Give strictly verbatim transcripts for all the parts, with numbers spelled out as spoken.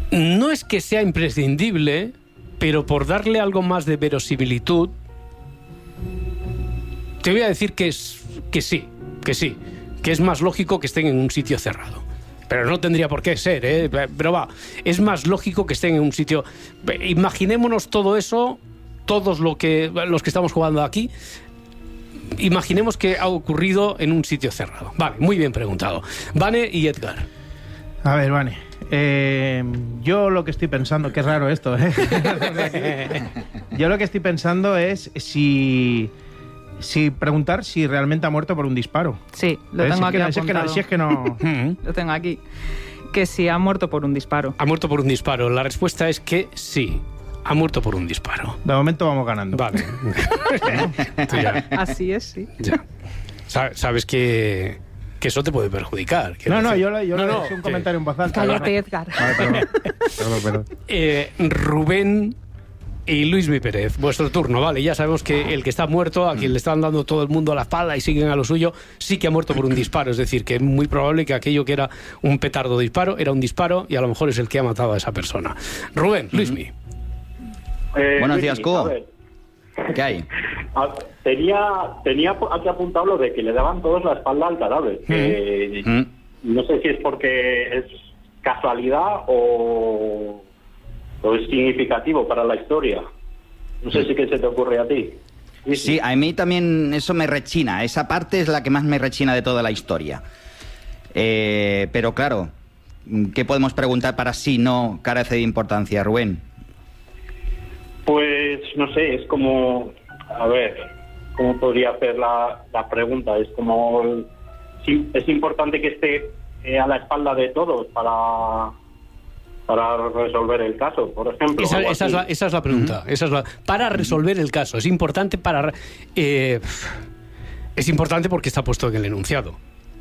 No es que sea imprescindible, pero por darle algo más de verosimilitud, te voy a decir que, es, que sí, que sí, que es más lógico que estén en un sitio cerrado. Pero no tendría por qué ser, ¿eh? Pero va, es más lógico que estén en un sitio... Imaginémonos todo eso, todos lo que, los que estamos jugando aquí, imaginemos que ha ocurrido en un sitio cerrado. Vale, muy bien preguntado. Vane y Edgar. A ver, Vane, eh, yo lo que estoy pensando, qué raro esto, ¿eh? Yo lo que estoy pensando es si... Si preguntar si realmente ha muerto por un disparo. Sí, lo ¿Eh? tengo si aquí es que, apuntado. Si es que no... Si es que no... Lo tengo aquí. Que si ha muerto por un disparo. Ha muerto por un disparo. La respuesta es que sí. Ha muerto por un disparo. De momento vamos ganando. Vale. Tú ya, Así es, sí. ya. Sa- Sabes que, que eso te puede perjudicar. No, no, decir. yo, yo no, le no, he hecho un que- comentario en voz alta. Cállate, Edgar. Vale, perdón. Perdón, perdón. Eh, Rubén y Luismi Pérez, vuestro turno, vale. Ya sabemos que el que está muerto, a quien le están dando todo el mundo a la espalda y siguen a lo suyo, sí que ha muerto por un disparo. Es decir, que es muy probable que aquello que era un petardo de disparo era un disparo y a lo mejor es el que ha matado a esa persona. Rubén, Luismi. Eh, Buenos Luis, días, a Cubo. ver, ¿Qué hay? a- tenía, tenía aquí apuntado lo de que le daban todos la espalda al cadáver. que Mm. No sé si es porque es casualidad o, o es significativo para la historia. No sé si qué se te ocurre a ti. Sí, a mí también eso me rechina. Esa parte es la que más me rechina de toda la historia. Eh, pero claro, ¿qué podemos preguntar para si no carece de importancia, Rubén? Pues no sé, es como, a ver, ¿cómo podría hacer la, la pregunta? Es como, sí, es importante que esté eh, a la espalda de todos para, para resolver el caso, por ejemplo. Esa, algo esa es la, así. esa es la pregunta. Esa es la, para resolver el caso. Es importante para... eh, es importante porque está puesto en el enunciado.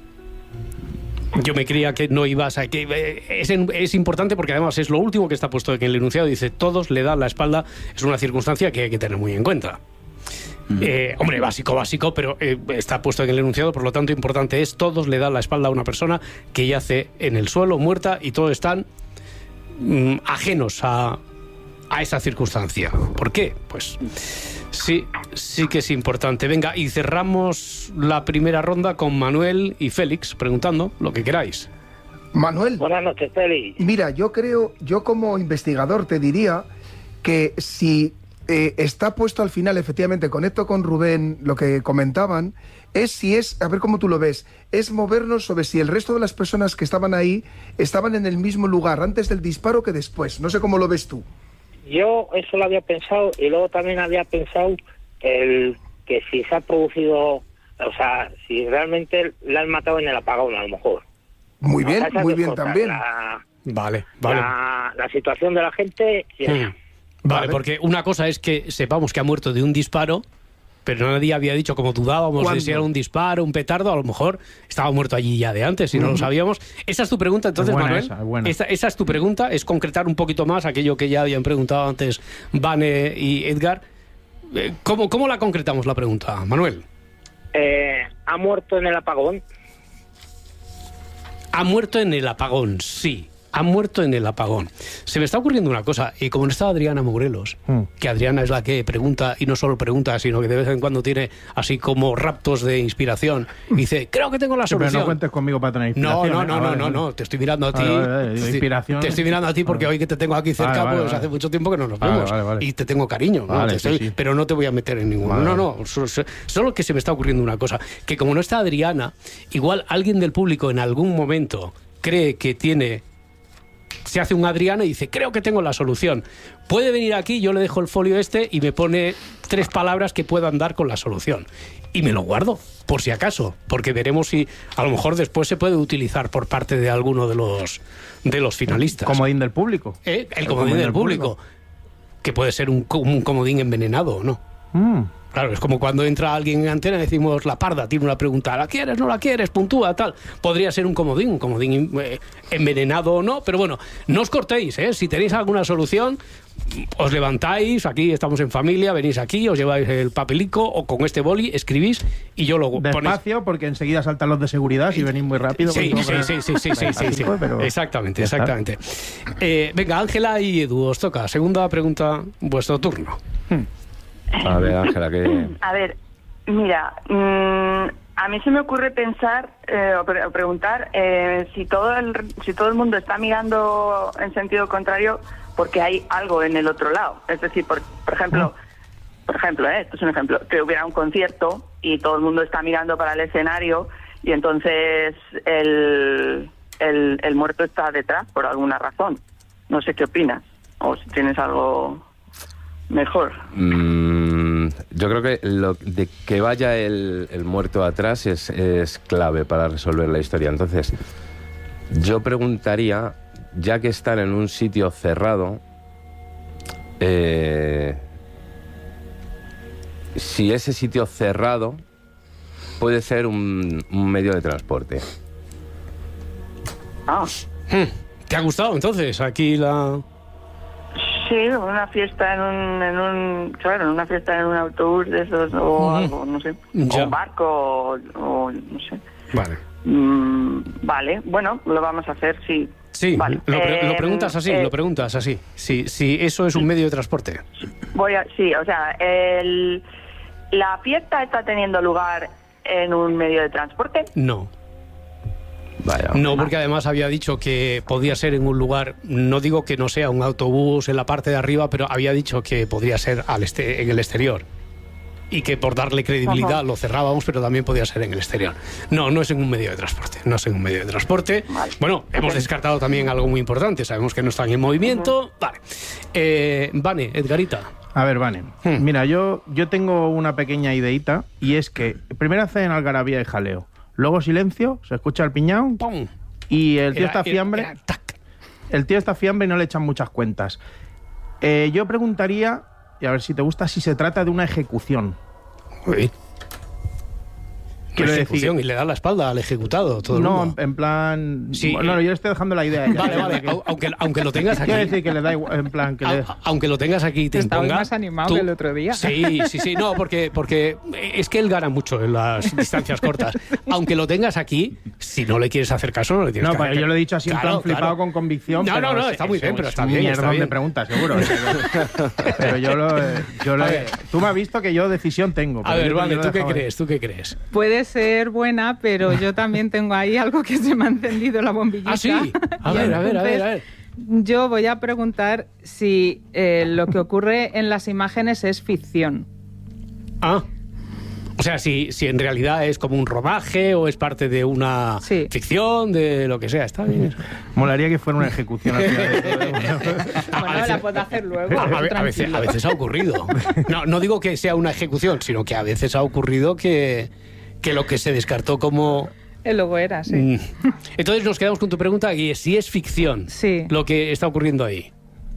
Yo me creía que no ibas a... que eh, es, en- es importante porque además es lo último que está puesto en el enunciado. Dice, todos le dan la espalda. Es una circunstancia que hay que tener muy en cuenta. Eh, hombre, básico, básico, pero eh, está puesto en el enunciado, por lo tanto importante es, todos le dan la espalda a una persona que yace en el suelo, muerta, y todos están mm, ajenos a, a esa circunstancia. ¿Por qué? Pues sí, sí que es importante. Venga, y cerramos la primera ronda con Manuel y Félix, preguntando lo que queráis. Manuel, Buenas noches, Félix. mira, yo creo, yo como investigador te diría que si eh, está puesto al final, efectivamente, conecto con Rubén lo que comentaban, es si es, a ver cómo tú lo ves, es movernos sobre si el resto de las personas que estaban ahí estaban en el mismo lugar antes del disparo que después. No sé cómo lo ves tú. Yo eso lo había pensado y luego también había pensado el que si se ha producido, o sea, si realmente la han matado en el apagón, a lo mejor. Muy O sea, bien, esas muy dos bien cosas, también. La, Vale, vale. la, la situación de la gente y eso. Mm. Vale, Vale. porque una cosa es que sepamos que ha muerto de un disparo, pero nadie había dicho, como dudábamos de ¿Cuándo? si era un disparo, un petardo, a lo mejor estaba muerto allí ya de antes, si no lo sabíamos. Esa es tu pregunta, entonces, Es buena Manuel. esa, es buena. Esa, esa es tu pregunta, es concretar un poquito más aquello que ya habían preguntado antes Vane y Edgar. Eh, ¿Cómo, cómo la concretamos la pregunta, Manuel? Eh, ha muerto en el apagón. Ha muerto en el apagón, sí. Ha muerto en el apagón. Se me está ocurriendo una cosa, y como no está Adriana Morelos, Mm. que Adriana es la que pregunta, y no solo pregunta, sino que de vez en cuando tiene así como raptos de inspiración, y dice, creo que tengo la Sí, pero solución. no cuentes conmigo para tener No, inspiración. no, ¿eh? no, Ah, no, vale, no, vale. no, te estoy mirando a ti. Vale, vale, vale, Te estoy- inspiración. Te estoy mirando a ti porque Vale. hoy que te tengo aquí cerca, Vale, vale, pues vale. hace mucho tiempo que no nos Vale, vemos. vale, vale. Y te tengo cariño, ¿no? Vale, Te sí, estoy- sí. pero no te voy a meter en ninguno. Vale, no, vale. no, solo, solo que se me está ocurriendo una cosa, que como no está Adriana, igual alguien del público en algún momento cree que tiene... Se hace un Adriana y dice, creo que tengo la solución. Puede venir aquí, yo le dejo el folio este y me pone tres palabras que puedan dar con la solución. Y me lo guardo, por si acaso, porque veremos si a lo mejor después se puede utilizar por parte de alguno de los, de los finalistas. Comodín del público. Eh, el comodín del público, que puede ser un, co- un comodín envenenado o no. Mm. Claro, es como cuando entra alguien en antena y decimos la parda, tiene una pregunta, ¿la quieres, no la quieres, puntúa, tal? Podría ser un comodín, un comodín eh, envenenado o no, pero bueno, no os cortéis, ¿eh? Si tenéis alguna solución, os levantáis, aquí estamos en familia, venís aquí, os lleváis el papelico o con este boli, escribís y yo lo ponéis. Despacio, porque enseguida saltan los de seguridad si venís muy rápido. Sí, sí, sí, sí, sí, sí, sí, sí. Pero Exactamente, exactamente. Eh, venga, Ángela y Edu, os toca. Segunda pregunta, vuestro turno. A ver, Ángela, que... A ver, mira, mmm, a mí se me ocurre pensar eh, o, pre- o preguntar eh, si todo el si todo el mundo está mirando en sentido contrario porque hay algo en el otro lado. Es decir, por, por ejemplo, por ejemplo, eh, esto es un ejemplo, que hubiera un concierto y todo el mundo está mirando para el escenario y entonces el, el, el muerto está detrás por alguna razón. No sé qué opinas o si tienes algo mejor. Mm, yo creo que lo de que vaya el, el muerto atrás es, es clave para resolver la historia. Entonces, yo preguntaría, ya que están en un sitio cerrado, eh, si ese sitio cerrado puede ser un, un medio de transporte. Ah. ¿Te ha gustado entonces aquí la...? Sí, una fiesta en un, en un, claro, en una fiesta en un autobús de esos o Mm. algo, no sé, Ya. o un barco o, o no sé. Vale. Mm, vale, bueno, lo vamos a hacer, sí. Sí, Vale. lo, pre- lo Eh, preguntas así, eh, lo preguntas así. Si, si eso es un medio de transporte. Voy a, sí, o sea, el, la fiesta está teniendo lugar en un medio de transporte. No. Vaya. No, porque además había dicho que podía ser en un lugar, no digo que no sea un autobús en la parte de arriba, pero había dicho que podría ser al este, en el exterior. Y que por darle credibilidad Ajá. lo cerrábamos, pero también podía ser en el exterior. No, no es en un medio de transporte, no es en un medio de transporte. Vale. Bueno, hemos descartado también algo muy importante, sabemos que no están en movimiento. Vale. Eh, Vane, Edgarita. A ver, Vane. Hmm. Mira, yo, yo tengo una pequeña ideita y es que primero hacen algarabía y jaleo. Luego silencio, se escucha el piñao ¡Pum! y el tío Era- está era- fiambre. era tac. El tío está fiambre y no le echan muchas cuentas. Eh, yo preguntaría, y a ver si te gusta, si se trata de una ejecución. Uy. Quiero Una decir- ejecución y le da la espalda al ejecutado, todo el No, mundo. en, en plan... Sí, bueno, eh, yo le estoy dejando la idea. ya. Vale, vale, au- aunque, aunque lo tengas aquí. Quiero decir que le da igual, en plan... que le... A- aunque lo tengas aquí y te Estabas imponga, más animado tú- que el otro día. Sí, sí, sí, no, porque, porque es que él gana mucho en las distancias cortas. Aunque lo tengas aquí, si no le quieres hacer caso, no le tienes No, que pero hacer. yo lo he dicho así en Claro, plan flipado claro. con convicción. No, pero no, no, es- está muy es- bien, pero es está un bien, está mierdón bien. de preguntas, seguro. O sea, yo- pero yo lo... Yo lo A he- ver. tú me has visto que yo decisión tengo. A pero ver, yo- vale, yo lo ¿tú qué dejaba ahí. crees? ¿Tú qué crees? Puede ser buena, pero yo también tengo ahí algo que se me ha encendido la bombillita. Ah, sí. A Y ver, a ver, a ver, entonces, a ver. Yo voy a preguntar si eh, lo que ocurre en las imágenes es ficción. Ah. O sea, si, si en realidad es como un rodaje o es parte de una Sí. ficción, de lo que sea, está bien. eso. Molaría que fuera una ejecución. al final de todo, ¿eh? A Bueno, veces- la puedo hacer luego. A, a ve- a veces, tranquilo. a veces ha ocurrido. No, no digo que sea una ejecución, sino que a veces ha ocurrido que, que lo que se descartó como... El logo era, sí. Mm. Entonces nos quedamos con tu pregunta y es si es ficción Sí. lo que está ocurriendo ahí.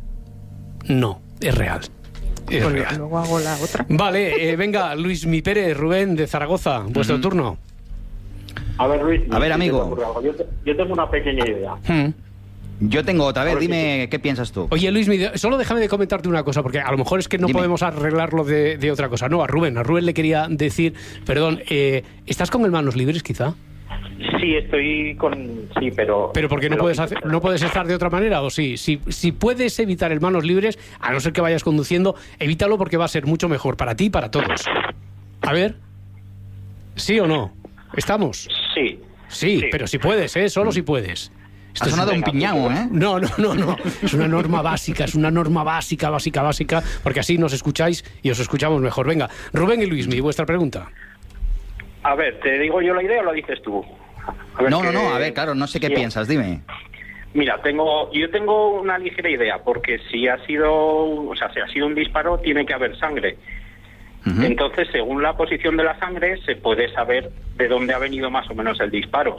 No, es real. Es Pues real. luego hago la otra. Vale, eh, venga, Luis Mi Pérez, Rubén de Zaragoza, vuestro turno. A ver, Luis. A ver, ¿qué amigo. te ocurre algo? Yo, te- yo tengo una pequeña idea. Mm. Yo tengo otra vez, A ver, dime qué piensas tú. Oye, Luis, mi- solo déjame de comentarte una cosa, porque a lo mejor es que no Dime. podemos arreglarlo de, de otra cosa. No, a Rubén, a Rubén le quería decir, perdón, eh, ¿estás con el manos libres quizá? Sí, estoy con... Sí, pero... Pero porque no pero- puedes hacer, no puedes estar de otra manera, o sí, si, si puedes evitar el manos libres, a no ser que vayas conduciendo, evítalo porque va a ser mucho mejor para ti y para todos. A ver, ¿sí o no? ¿Estamos? Sí. Sí, Sí. pero si puedes, ¿eh? Solo si puedes. Esto Ha es sonado un venga, piñao, ¿eh? No, no, no, no. Es una norma básica, es una norma básica, básica, básica, porque así nos escucháis y os escuchamos mejor. Venga, Rubén y Luismi, vuestra pregunta. A ver, ¿te digo yo la idea o la dices tú? A ver No, no, qué- no, a ver, claro, no sé qué Sí. piensas, dime. Mira, tengo, yo tengo una ligera idea, porque si ha sido, o sea, si ha sido un disparo, tiene que haber sangre. Ujú. Entonces, según la posición de la sangre, se puede saber de dónde ha venido más o menos el disparo.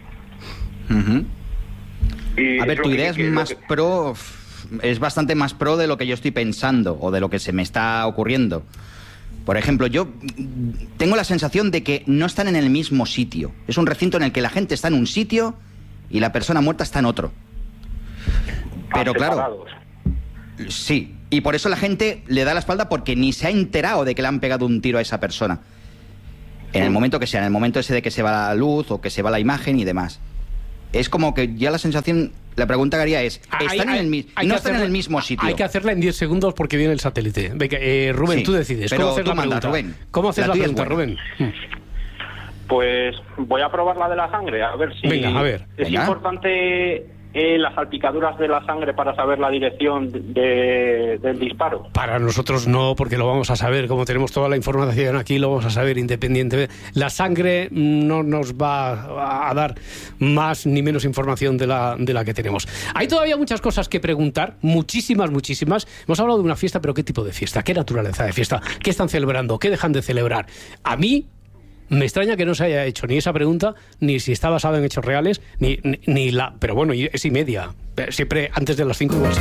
Ujú. Y A ver, lo tu que- idea es que- lo más que- pro, f- es bastante más pro de lo que yo estoy pensando o de lo que se me está ocurriendo. Por ejemplo, yo tengo la sensación de que no están en el mismo sitio. Es un recinto en el que la gente está en un sitio y la persona muerta está en otro. Pero claro, sí, y por eso la gente le da la espalda porque ni se ha enterado de que le han pegado un tiro a esa persona. En el momento que sea, en el momento ese de que se va la luz o que se va la imagen y demás. Es como que ya la sensación, la pregunta que haría es, ¿están hay, en el, mi hay no están hacerla, en el mismo sitio? Hay que hacerla en diez segundos porque viene el satélite. Venga, eh, Rubén, sí, tú decides. ¿Cómo hacer la pregunta? Rubén. ¿Cómo haces la, la pregunta, Rubén? Pues voy a probar la de la sangre, a ver si... Venga, a ver. Es Venga. importante... Eh, las salpicaduras de la sangre para saber la dirección de, del disparo. Para nosotros no, porque lo vamos a saber, como tenemos toda la información aquí, lo vamos a saber independientemente. La sangre no nos va a dar más ni menos información de la, de la que tenemos. Hay todavía muchas cosas que preguntar, muchísimas, muchísimas. Hemos hablado de una fiesta, pero ¿qué tipo de fiesta? ¿Qué naturaleza de fiesta? ¿Qué están celebrando? ¿Qué dejan de celebrar? A mí... me extraña que no se haya hecho ni esa pregunta, ni si está basado en hechos reales, ni, ni, ni la... Pero bueno, es y media. Siempre antes de las cinco igual.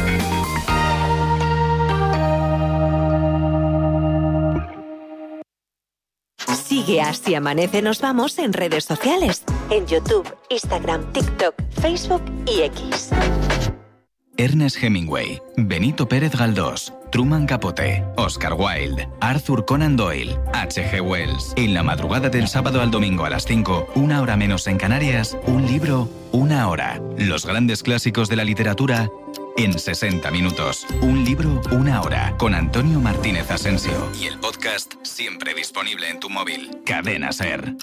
Sigue a Si Amanece Nos Vamos en redes sociales. En YouTube, Instagram, TikTok, Facebook y X. Ernest Hemingway, Benito Pérez Galdós, Truman Capote, Oscar Wilde, Arthur Conan Doyle, H G Wells. En la madrugada del sábado al domingo a las cinco, una hora menos en Canarias, un libro, una hora. Los grandes clásicos de la literatura en sesenta minutos. Un libro, una hora. Con Antonio Martínez Asensio. Y el podcast siempre disponible en tu móvil. Cadena SER.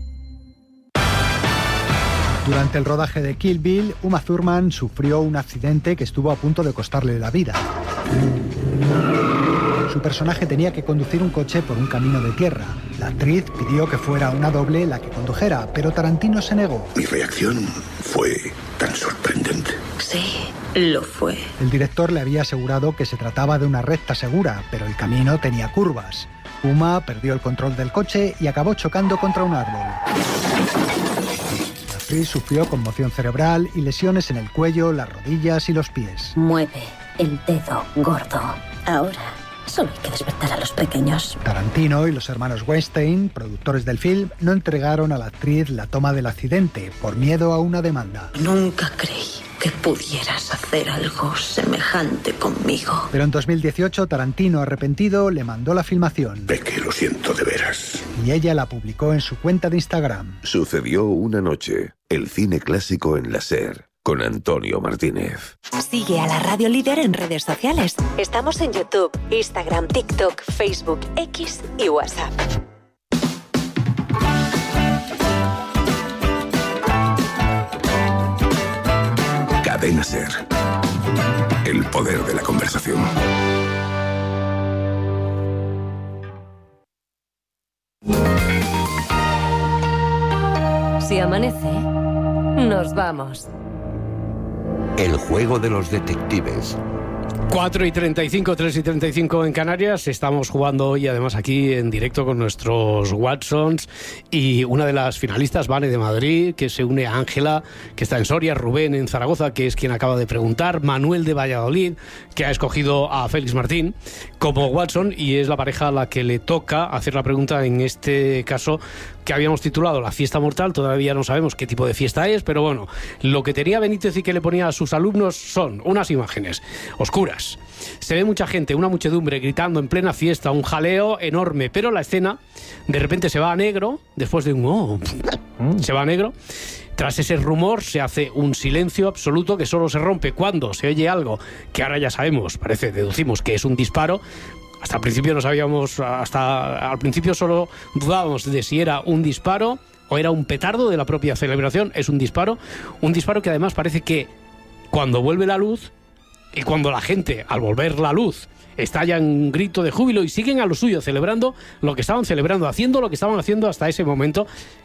Durante el rodaje de Kill Bill, Uma Thurman sufrió un accidente que estuvo a punto de costarle la vida. Su personaje tenía que conducir un coche por un camino de tierra. La actriz pidió que fuera una doble la que condujera, pero Tarantino se negó. Mi reacción fue tan sorprendente. Sí, lo fue. El director le había asegurado que se trataba de una recta segura, pero el camino tenía curvas. Uma perdió el control del coche y acabó chocando contra un árbol. La actriz sufrió conmoción cerebral y lesiones en el cuello, las rodillas y los pies. Mueve el dedo gordo. Ahora solo hay que despertar a los pequeños. Tarantino y los hermanos Weinstein, productores del film, no entregaron a la actriz la toma del accidente por miedo a una demanda. Nunca creí que pudieras hacer algo semejante conmigo. Pero en dos mil dieciocho, Tarantino, arrepentido, le mandó la filmación. Peque, lo siento de veras. Y ella la publicó en su cuenta de Instagram. Sucedió una noche. El cine clásico en la SER. Con Antonio Martínez. Sigue a la radio líder en redes sociales. Estamos en YouTube, Instagram, TikTok, Facebook, X y WhatsApp. Cadena SER. El poder de la conversación. Si amanece, nos vamos. El juego de los detectives. cuatro y treinta y cinco, tres y treinta y cinco en Canarias. Estamos jugando hoy además aquí en directo con nuestros Watsons y una de las finalistas, Vane de Madrid, que se une a Ángela, que está en Soria, Rubén en Zaragoza, que es quien acaba de preguntar, Manuel de Valladolid, que ha escogido a Félix Martín como Watson y es la pareja a la que le toca hacer la pregunta en este caso que habíamos titulado La fiesta mortal. Todavía no sabemos qué tipo de fiesta es, pero bueno, lo que tenía Benítez y que le ponía a sus alumnos son unas imágenes oscuras. Se ve mucha gente, una muchedumbre gritando en plena fiesta, un jaleo enorme, pero la escena de repente se va a negro, después de un oh, se va a negro. Tras ese rumor se hace un silencio absoluto que solo se rompe cuando se oye algo que ahora ya sabemos, parece, deducimos que es un disparo. Hasta el principio no sabíamos, hasta al principio solo dudábamos de si era un disparo o era un petardo de la propia celebración. Es un disparo, un disparo que además parece que cuando vuelve la luz y cuando la gente, al volver la luz, estalla en un grito de júbilo y siguen a lo suyo, celebrando lo que estaban celebrando, haciendo lo que estaban haciendo hasta ese momento.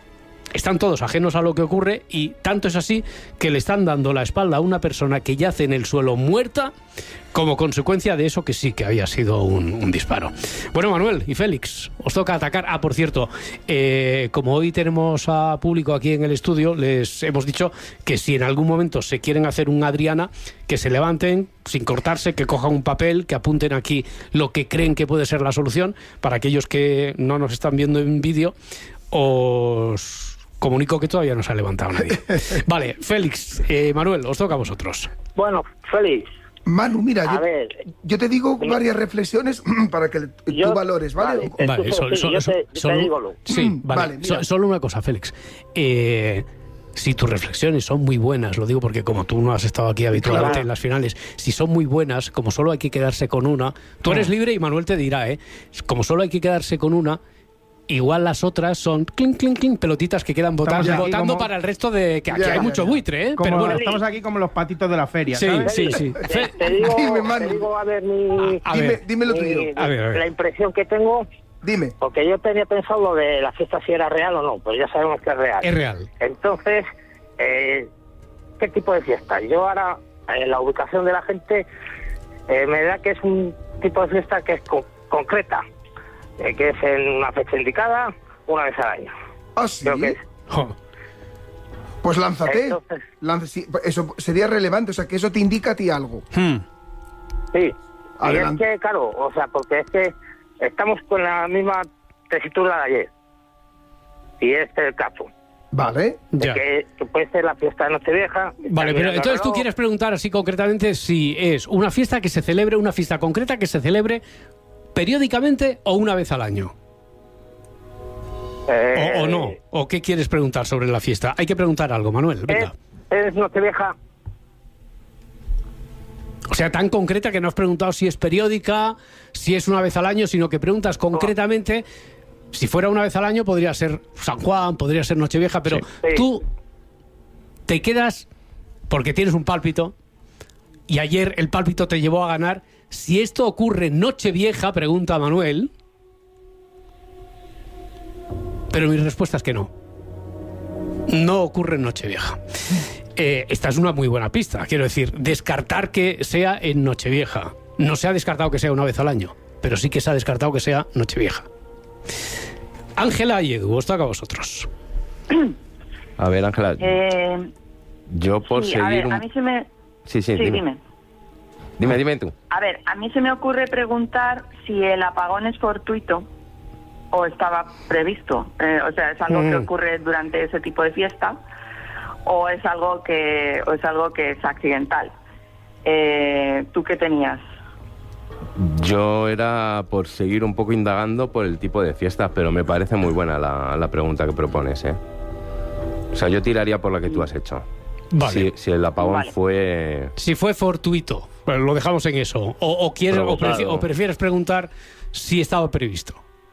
están todos ajenos a lo que ocurre y tanto es así que le están dando la espalda a una persona que yace en el suelo muerta como consecuencia de eso que sí que había sido un, un disparo. Bueno, Manuel y Félix, os toca atacar. Ah, por cierto, eh, como hoy tenemos a público aquí en el estudio, les hemos dicho que si en algún momento se quieren hacer un Adriana, que se levanten sin cortarse, que cojan un papel, que apunten aquí lo que creen que puede ser la solución. Para aquellos que no nos están viendo en vídeo, os comunico que todavía no se ha levantado nadie. Vale, Félix, eh, Manuel, os toca a vosotros. Bueno, Félix. Manu, mira, A yo, ver. yo te digo varias reflexiones para que Yo- tú valores, ¿vale? vale, Vale, Escucha, so- sí, so- yo te- yo solo- te digo lo- sí, Mm, vale. vale, mira. So- solo una cosa, Félix. Eh, si tus reflexiones son muy buenas, lo digo porque como tú no has estado aquí habitualmente Claro. en las finales, si son muy buenas, como solo hay que quedarse con una, tú eres libre y Manuel te dirá, ¿eh? Como solo hay que quedarse con una, igual las otras son clink, clink, clink, pelotitas que quedan vota- Estamos aquí votando como- para el resto de... que aquí Ya, hay ya, mucho ya. buitre, ¿eh? Como, Pero bueno, estamos aquí como los patitos de la feria, sí, ¿sabes? sí, sí. Te, te digo, Dime, Manu. te digo, a ver, mi, A Dime, ver. dime lo mi- tuyo. A ver, a ver. la impresión que tengo, Dime. porque yo tenía pensado lo de la fiesta si era real o no, pues ya sabemos que es real. Es real. Entonces, eh, ¿qué tipo de fiesta? Yo ahora, en la ubicación de la gente, eh, me da que es un tipo de fiesta que es co- concreta, eh, que es en una fecha indicada, una vez al año. ¿Ah, sí? Creo que es. Jo. Pues lánzate. Entonces- Lanza- sí, eso sería relevante, o sea, que eso te indica a ti algo. Hmm. Sí, y Adelante. es que, claro, o sea, porque es que estamos con la misma tesitura de ayer. Y este es el caso. Vale. De Ya. que, que puede ser la fiesta de Nochevieja. Vale, está pero mirando el entonces tú reloj. quieres preguntar así concretamente si es una fiesta que se celebre, una fiesta concreta que se celebre periódicamente o una vez al año. Eh, O, o no. ¿O qué quieres preguntar sobre la fiesta? Hay que preguntar algo, Manuel. Venga. Es, es Nochevieja. O sea, tan concreta que no has preguntado si es periódica, si es una vez al año, sino que preguntas concretamente. Si fuera una vez al año podría ser San Juan, podría ser Nochevieja, pero Sí. tú te quedas porque tienes un pálpito y ayer el pálpito te llevó a ganar. Si esto ocurre en Nochevieja, pregunta Manuel. Pero mi respuesta es que no. No ocurre en Nochevieja. Eh, esta es una muy buena pista. Quiero decir, descartar que sea en Nochevieja. No se ha descartado que sea una vez al año, pero sí que se ha descartado que sea Nochevieja. Ángela y Edu, os toca a vosotros. A ver, Ángela, Eh, yo por sí, seguir a ver, un... a mí se me... Sí, sí, sí, dime. dime. Dime, dime tú. A ver, a mí se me ocurre preguntar si el apagón es fortuito o estaba previsto. Eh, o sea, es algo que Mm. ocurre durante ese tipo de fiesta o es algo que o es algo que es accidental. Eh, ¿Tú qué tenías? Yo era por seguir un poco indagando por el tipo de fiestas, pero me parece muy buena la, la pregunta que propones, ¿eh? O sea, yo tiraría por la que tú has hecho. Vale. Si, si el apagón Vale. fue... Si fue fortuito, pues lo dejamos en eso. O, o quieres, o, Provocado. prefi- o prefieres preguntar si estaba previsto.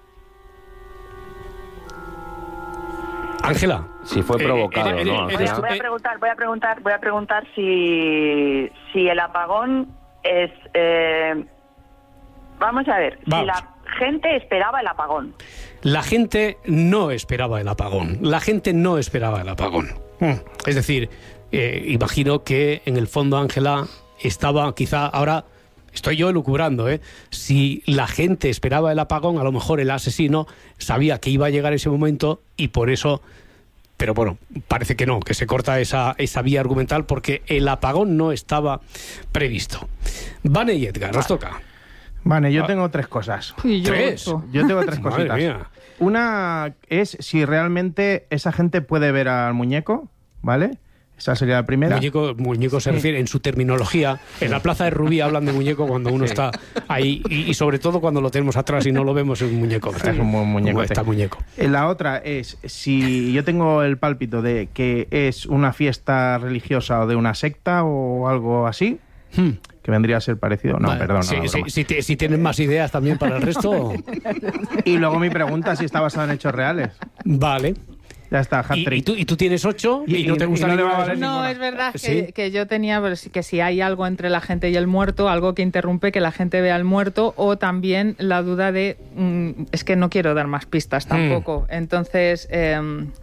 Ángela. Si fue Eh, provocado, eres- ¿no, eres Voy Ángela? a, tú- voy a eh, preguntar, voy a preguntar, voy a preguntar si si el apagón es eh, vamos a ver, Vamos. si la gente esperaba el apagón. La gente no esperaba el apagón. La gente no esperaba el apagón. Mm. Es decir, eh, imagino que en el fondo Ángela estaba quizá ahora... Estoy yo elucubrando, ¿eh? Si la gente esperaba el apagón, a lo mejor el asesino sabía que iba a llegar ese momento y por eso... Pero bueno, parece que no, que se corta esa, esa vía argumental porque el apagón no estaba previsto. Vane y Edgar, os toca. Vale, yo Ah. tengo tres cosas. Y yo ¿Tres? ocho. Yo tengo tres Madre cositas. mía. Una es si realmente esa gente puede ver al muñeco, ¿vale? Esa sería la primera. Muñeco, muñeco se refiere en su terminología. En la plaza de Rubí hablan de muñeco cuando uno está ahí y, y sobre todo cuando lo tenemos atrás y no lo vemos es un muñeco. Este es un buen muñeco. Está muñeco. Eh, La otra es si yo tengo el pálpito de que es una fiesta religiosa o de una secta o algo así, Hmm. que vendría a ser parecido. No, Vale. perdón. Sí, no, sí, broma. si, te- si tienes más ideas también para el resto, Y luego mi pregunta si está basada en hechos reales. vale. Ya está, hat Y, trick. y tú, y tú tienes ocho y, Y- no te y- gusta y no le ninguna va a de valer esas? No, ninguna. es verdad que, Sí. que yo tenía pues, que si hay algo entre la gente y el muerto, algo que interrumpe que la gente vea al muerto, o también la duda de mm, es que no quiero dar más pistas tampoco. Entonces, eh,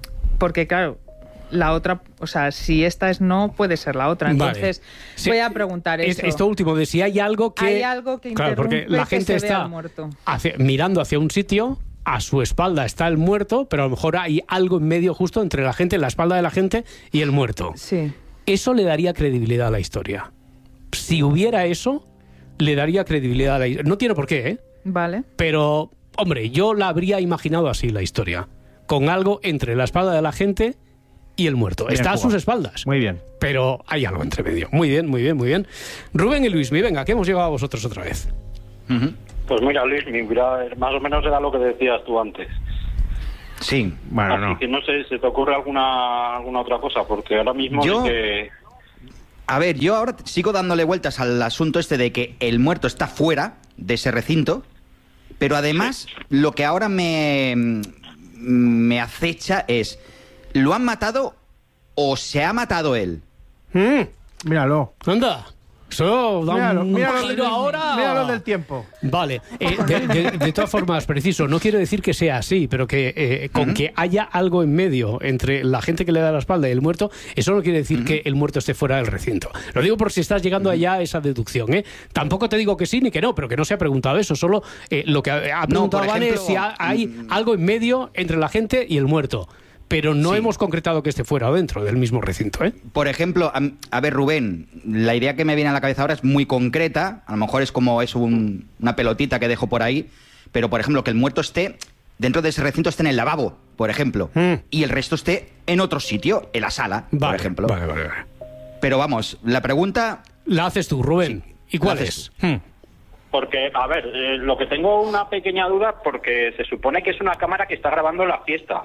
porque claro, la otra, o sea, si esta es no, puede ser la otra. Entonces, vale. Sí, voy a preguntar es, eso. Esto último, de si hay algo que... Hay algo que claro, interrumpe porque la que gente se vea está al muerto. hacia- mirando hacia un sitio, a su espalda está el muerto, pero a lo mejor hay algo en medio justo entre la gente, la espalda de la gente y el muerto. Sí. Eso le daría credibilidad a la historia. Si hubiera eso, le daría credibilidad a la historia. No tiene por qué, ¿eh? Vale. Pero, hombre, yo la habría imaginado así, la historia. Con algo entre la espalda de la gente y el muerto. Bien Está a jugado. sus espaldas. Muy bien. Pero hay algo entre medio. Muy bien, muy bien, muy bien. Rubén y Luismi, venga, que hemos llegado a vosotros otra vez. Pues mira, Luis, mi mira, más o menos era lo que decías tú antes. Sí, bueno, Así no. que no sé, ¿se te ocurre alguna alguna otra cosa? Porque ahora mismo Yo- sí que... A ver, yo ahora sigo dándole vueltas al asunto este de que el muerto está fuera de ese recinto, pero además lo que ahora me, me acecha es, ¿lo han matado o se ha matado él? Míralo. Anda. Eso da Míralo, un míralo, giro Luismi, ahora. míralo del tiempo. Vale, eh, de, de- de todas formas, preciso, no quiero decir que sea así, pero que eh, con Ujú. que haya algo en medio entre la gente que le da la espalda y el muerto, eso no quiere decir que el muerto esté fuera del recinto. Lo digo por si estás llegando allá a esa deducción, ¿eh? Tampoco te digo que sí ni que no, pero que no se ha preguntado eso, solo eh, lo que ha, ha preguntado por Vane es ejemplo, si ha- hay algo en medio entre la gente y el muerto. Pero no Sí. hemos concretado que esté fuera o dentro del mismo recinto, ¿eh? Por ejemplo, a, a ver, Rubén, la idea que me viene a la cabeza ahora es muy concreta, a lo mejor es como es un- una pelotita que dejo por ahí, pero por ejemplo, que el muerto esté dentro de ese recinto, esté en el lavabo, por ejemplo, y el resto esté en otro sitio, en la sala, por Vale, ejemplo. vale, vale, vale. Pero vamos, la pregunta... La haces tú, Rubén. ¿Y cuál la es? haces Hmm. Porque, a ver, eh, lo que tengo una pequeña duda, porque se supone que es una cámara que está grabando la fiesta.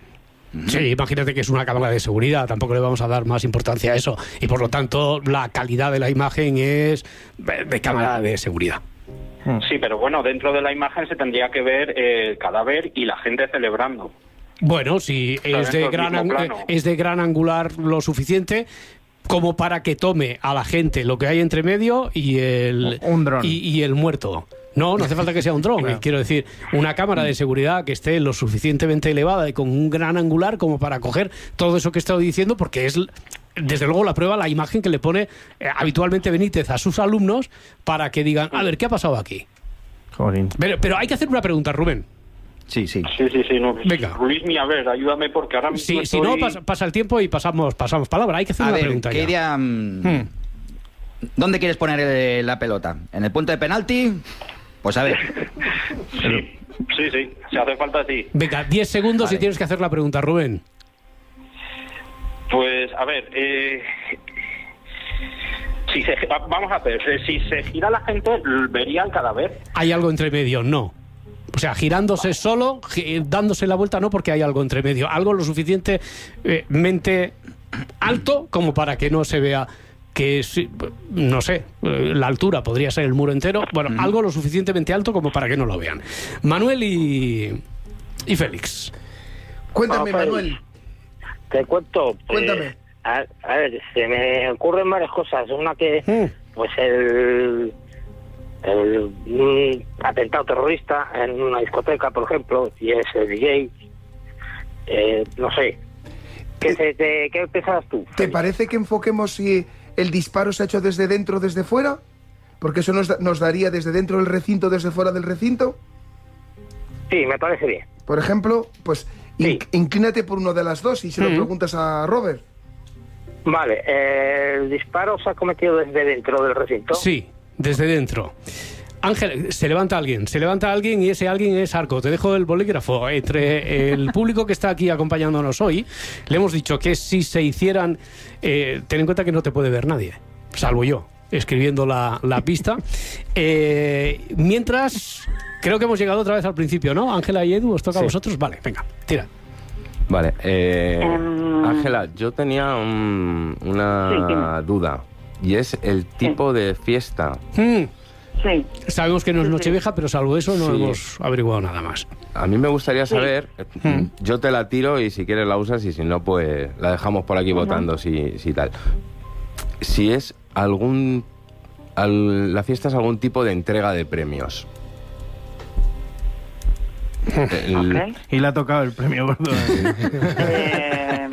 Sí, imagínate que es una cámara de seguridad, tampoco le vamos a dar más importancia a eso. Y por lo tanto, la calidad de la imagen es de de cámara de seguridad. Sí, pero bueno, dentro de la imagen se tendría que ver eh, el cadáver y la gente celebrando. Bueno, si Claro, es de, dentro del gran mismo angu- plano. es de gran angular lo suficiente como para que tome a la gente lo que hay entre medio y el, Un dron. y, y el muerto. No, no hace falta que sea un dron. eh, Quiero decir, una cámara de seguridad que esté lo suficientemente elevada y con un gran angular como para coger todo eso que he estado diciendo, porque es, desde luego, la prueba, la imagen que le pone eh, habitualmente Benítez a sus alumnos para que digan, a ver, ¿qué ha pasado aquí? Jolín. Pero, pero hay que hacer una pregunta, Rubén. Sí, sí. Sí, sí, sí. No, Venga. Luismi, a ver, ayúdame porque ahora mismo Si, si estoy... no, pasa, pasa el tiempo y pasamos, pasamos palabra. Hay que hacer A una ver, pregunta ¿qué ya. idea, mm, Hmm. ¿dónde quieres poner eh, la pelota? ¿En el punto de penalti? Pues a ver. Sí, sí, sí, si hace falta, sí. Venga, diez segundos Vale. y tienes que hacer la pregunta, Rubén. Pues, a ver, eh... Si se, vamos a ver, eh, si se gira la gente, ¿vería el cadáver? ¿Hay algo entre medio? No. O sea, girándose solo, gi- dándose la vuelta no, porque hay algo entre medio. Algo lo suficientemente alto como para que no se vea que, es, no sé, eh, la altura podría ser el muro entero. Bueno, algo lo suficientemente alto como para que no lo vean. Manuel y, y Félix. Cuéntame, Vamos, Manuel. Te cuento. pues, Cuéntame. A, a ver, se me ocurren varias cosas. Una que, pues, el, el un atentado terrorista en una discoteca, por ejemplo, y es el D J. Eh, no sé. ¿Qué, te, te- ¿Qué pensabas tú? ¿Te parece que enfoquemos si el disparo se ha hecho desde dentro o desde fuera? Porque eso nos, da- nos daría desde dentro del recinto o desde fuera del recinto. Sí, me parece bien. Por ejemplo, pues in- inclínate por uno de las dos y se lo Mm. preguntas a Robert. Vale, eh, el disparo se ha cometido desde dentro del recinto. Sí, desde dentro. Ángel, se levanta alguien, se levanta alguien y ese alguien es Arco. Te dejo el bolígrafo. Entre el público que está aquí acompañándonos hoy, le hemos dicho que si se hicieran... Eh, ten en cuenta que no te puede ver nadie, salvo yo, escribiendo la, la pista. Eh, mientras, creo que hemos llegado otra vez al principio, ¿no? Ángela y Edu, ¿os toca a Sí. vosotros? Vale, venga, tira. Vale, eh, Em, Ángela, yo tenía un- una Sí, dime. duda, y es el tipo de fiesta. Hmm, Sí. Sabemos que no es Sí, sí. Nochevieja, pero salvo eso no Sí. hemos averiguado nada más. A mí me gustaría Sí. saber, eh, yo te la tiro y si quieres la usas y si no, pues la dejamos por aquí votando, si, si tal. Si es algún... al- la fiesta es algún tipo de entrega de premios. El- Ok. Y le ha tocado el premio gordo. Eh,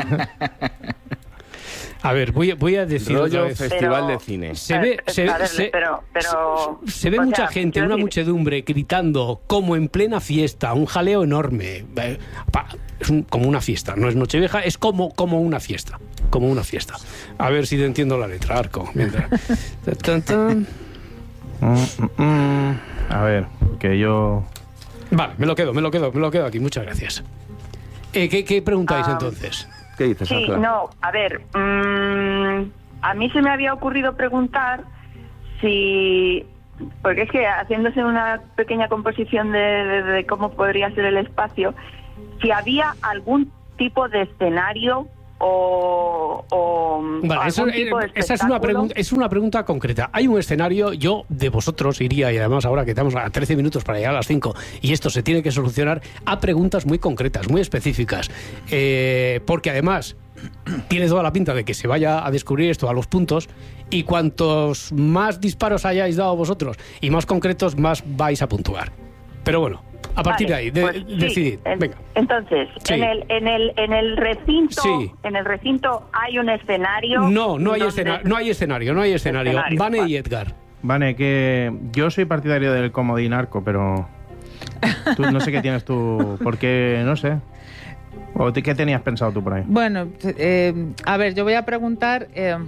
A ver, voy, a- voy a decir otra Rollo vez. festival Pero- de cine. Se ve, eh, se, a ver, se- pero, pero, se ve o mucha sea, gente, quiero una decir, muchedumbre gritando como en plena fiesta, un jaleo enorme. Eh, pa- Es un- como una fiesta, no es Nochevieja, es como, como una fiesta. Como una fiesta. A ver si te entiendo la letra, Arco. Mientras. Tan, tan. Mm, mm, mm. A ver, que yo... Vale, me lo quedo, me lo quedo, me lo quedo aquí. Muchas gracias. Eh, ¿qué, qué preguntáis Ah, entonces? ¿Qué dices, Sí, Ángela? no, a ver, mm, a mí se me había ocurrido preguntar si, porque es que haciéndose una pequeña composición de, de- de cómo podría ser el espacio, si había algún tipo de escenario o, o Vale, eso, algún eh, tipo de esa es una, espectáculo. pregunta, es una pregunta concreta. Hay un escenario, yo de vosotros iría, y además ahora que estamos a trece minutos para llegar a las cinco, y esto se tiene que solucionar, a preguntas muy concretas, muy específicas. Eh, porque además tiene toda la pinta de que se vaya a descubrir esto a los puntos, y cuantos más disparos hayáis dado vosotros y más concretos, más vais a puntuar. Pero bueno, a partir Vale, de ahí, de, pues sí, decidid. en- Venga. Entonces, Sí. en el en el en el recinto, Sí. en el recinto hay un escenario. No, no hay, donde- escena- no hay escenario, no hay escenario. Escenario, Vane vale. y Edgar. Vale, que yo soy partidario del comodín Arco, pero tú, no sé qué tienes tú, porque no sé. ¿O te- qué tenías pensado tú por ahí? Bueno, eh, a ver, yo voy a preguntar eh,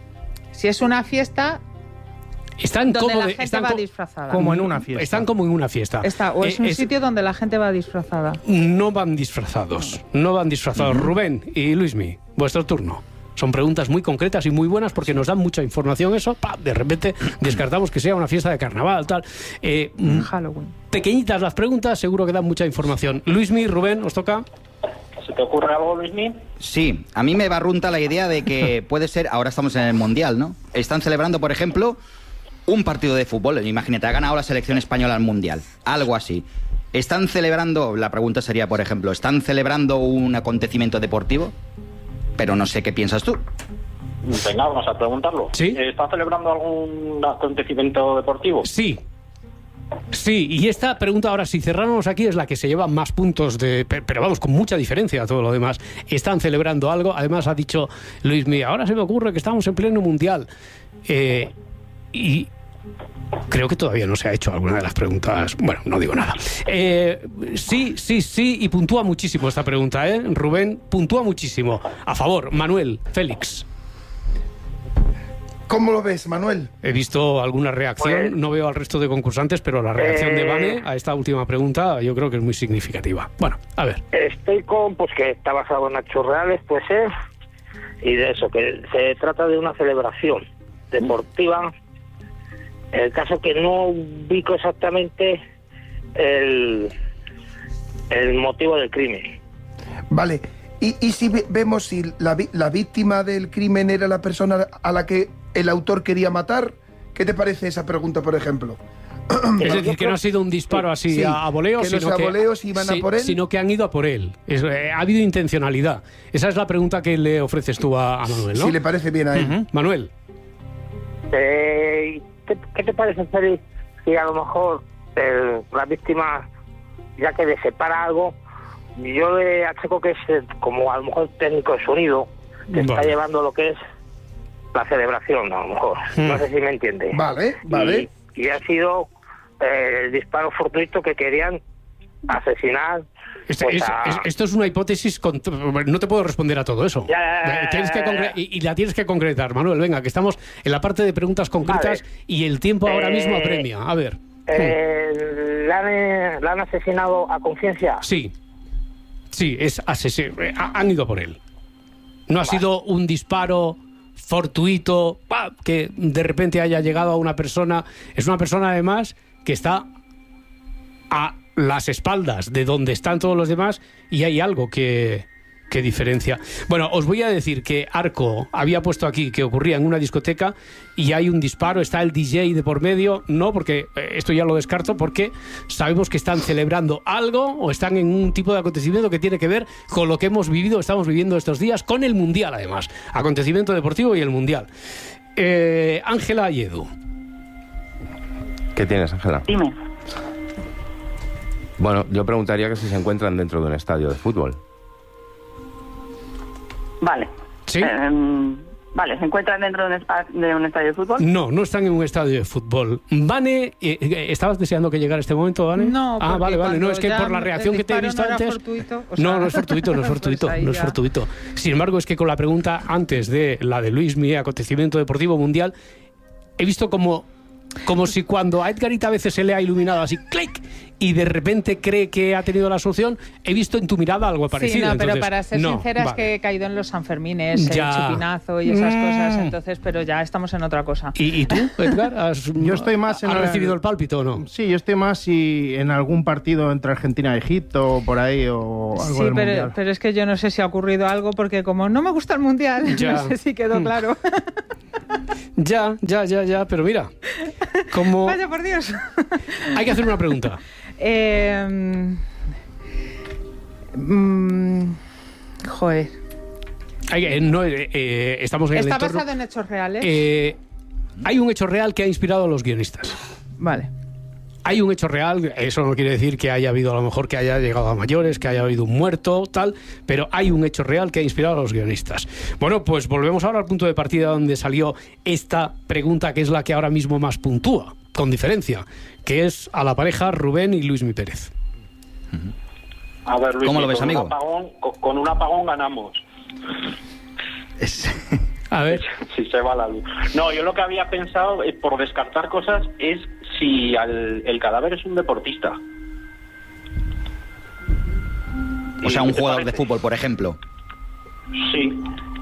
si es una fiesta Están donde como la de- gente están va co- disfrazada. Como en una fiesta. Están como en una fiesta. Está, o es Eh, un es- sitio donde la gente va disfrazada. No van disfrazados. No van disfrazados. Rubén y Luismi, vuestro turno. Son preguntas muy concretas y muy buenas porque nos dan mucha información eso. ¡Pam! De repente descartamos que sea una fiesta de carnaval, tal. Eh, mm, Halloween. pequeñitas las preguntas, seguro que dan mucha información. Luismi, Rubén, ¿os toca? ¿Se te ocurre algo, Luismi? Sí, a mí me barrunta la idea de que puede ser, ahora estamos en el Mundial, ¿no? Están celebrando, por ejemplo, un partido de fútbol. Imagínate, ha ganado la selección española al Mundial. Algo así. ¿Están celebrando, la pregunta sería, por ejemplo, ¿están celebrando un acontecimiento deportivo? Pero no sé qué piensas tú. Venga, vamos a preguntarlo. ¿Sí? ¿Está celebrando algún acontecimiento deportivo? Sí. Sí, y esta pregunta ahora, si cerramos aquí, es la que se lleva más puntos, de, pe- pero vamos, con mucha diferencia a todo lo demás. Están celebrando algo, además ha dicho Luismi, ahora se me ocurre que estamos en pleno mundial. Eh, y creo que todavía no se ha hecho alguna de las preguntas. Bueno, no digo nada. Eh, sí, sí, sí, y puntúa muchísimo esta pregunta, ¿eh? Rubén, puntúa muchísimo. A favor, Manuel, Félix. ¿Cómo lo ves, Manuel? He visto alguna reacción, Pues- no veo al resto de concursantes, pero la reacción de Eh, Vane a esta última pregunta yo creo que es muy significativa. Bueno, a ver. Estoy con, pues que está basado en hechos reales, pues es, y de eso, que se trata de una celebración deportiva. En el caso que no ubico exactamente el, el motivo del crimen. Vale. ¿Y, y si ve- vemos si la, vi- la víctima del crimen era la persona a la que el autor quería matar? ¿Qué te parece esa pregunta, por ejemplo? Es decir, que no ha sido un disparo así Sí, a, a voleo, que no sino sea que, a voleo, si iban a sí, por él. sino que han ido a por él. Es, eh, ha habido intencionalidad. Esa es la pregunta que le ofreces tú a, a Manuel, ¿no? Si le parece bien a él. Ujú. Manuel. Eh, ¿qué, qué te parece, Félix, si a lo mejor el- la víctima, ya que le separa algo, yo le achaco que es eh, como a lo mejor técnico de sonido, que está Vale. llevando lo que es la celebración, a lo mejor. Hmm. No sé si me entiende. Vale, vale. Y, y ha sido eh, el disparo fortuito que querían asesinar. Este- pues, es- a- es- esto es una hipótesis, con- no te puedo responder a todo eso. Ya, ya, ya, Eh, tienes que ya, ya, concre- ya. y, y la tienes que concretar, Manuel. Venga, que estamos en la parte de preguntas concretas Vale. y el tiempo ahora Eh, mismo apremia. A ver. eh, ¿la, han, eh, la han asesinado a conciencia? Sí, sí, es asesino. Han ido por él. No ha sido un disparo fortuito ¡pam!, que de repente haya llegado a una persona. Es una persona además que está a las espaldas de donde están todos los demás y hay algo que, que diferencia. Bueno, os voy a decir que Arco había puesto aquí que ocurría en una discoteca y hay un disparo, está el D J de por medio. No, porque eh, esto ya lo descarto, porque sabemos que están celebrando algo o están en un tipo de acontecimiento que tiene que ver con lo que hemos vivido, estamos viviendo estos días, con el Mundial además. Acontecimiento deportivo y el Mundial. Eh, Ángela y Edu. ¿Qué tienes, Ángela? Dime. Bueno, yo preguntaría que si se encuentran dentro de un estadio de fútbol. Vale. ¿Sí? Eh, vale, ¿se encuentran dentro de un, espa- de un estadio de fútbol? No, no están en un estadio de fútbol. Vane, eh, eh, ¿estabas deseando que llegara este momento, Vane? No, Ah, vale, vale. No, es que ya por la reacción el que te he disparo visto no era antes... fortuito, o sea, No, no es fortuito, no es fortuito, pues ahí no es ya. fortuito. Sin embargo, es que con la pregunta antes de la de Luismi, acontecimiento deportivo mundial, he visto como... Como si cuando a Edgarita a veces se le ha iluminado así, clic, y de repente cree que ha tenido la solución, he visto en tu mirada algo parecido. Sí, no, pero entonces, para ser no, sincera es vale. que he caído en los Sanfermines, Ya. el chupinazo y esas Mm. cosas, entonces, pero ya estamos en otra cosa. ¿Y, y tú, Edgar? ¿Has, Yo estoy más en ¿has el- recibido el pálpito o no? Sí, yo estoy más si en algún partido entre Argentina y Egipto o por ahí o algo Sí, del pero, Mundial. pero es que yo no sé si ha ocurrido algo porque como no me gusta el Mundial, Ya. no sé si quedó Mm. claro. Ya, ya, ya, ya, pero mira, como... Vaya por Dios. Hay que hacer una pregunta. Eh, mm, joder. Hay que- no, eh, eh, estamos en el ¿Está entorno... basado en hechos reales? Eh, hay un hecho real que ha inspirado a los guionistas. Vale. Hay un hecho real, eso no quiere decir que haya habido, a lo mejor que haya llegado a mayores, que haya habido un muerto, tal, pero hay un hecho real que ha inspirado a los guionistas. Bueno, pues volvemos ahora al punto de partida donde salió esta pregunta, que es la que ahora mismo más puntúa, con diferencia, que es a la pareja Rubén y Luismi Pérez. A ver, Luis, ¿Cómo lo ves, con amigo? Un apagón, con, con un apagón ganamos. A ver. Si se va la luz. No, yo lo que había pensado, eh, por descartar cosas, es si al- el cadáver es un deportista. O sea, ¿Y un qué te jugador de parece? fútbol, por ejemplo. Sí.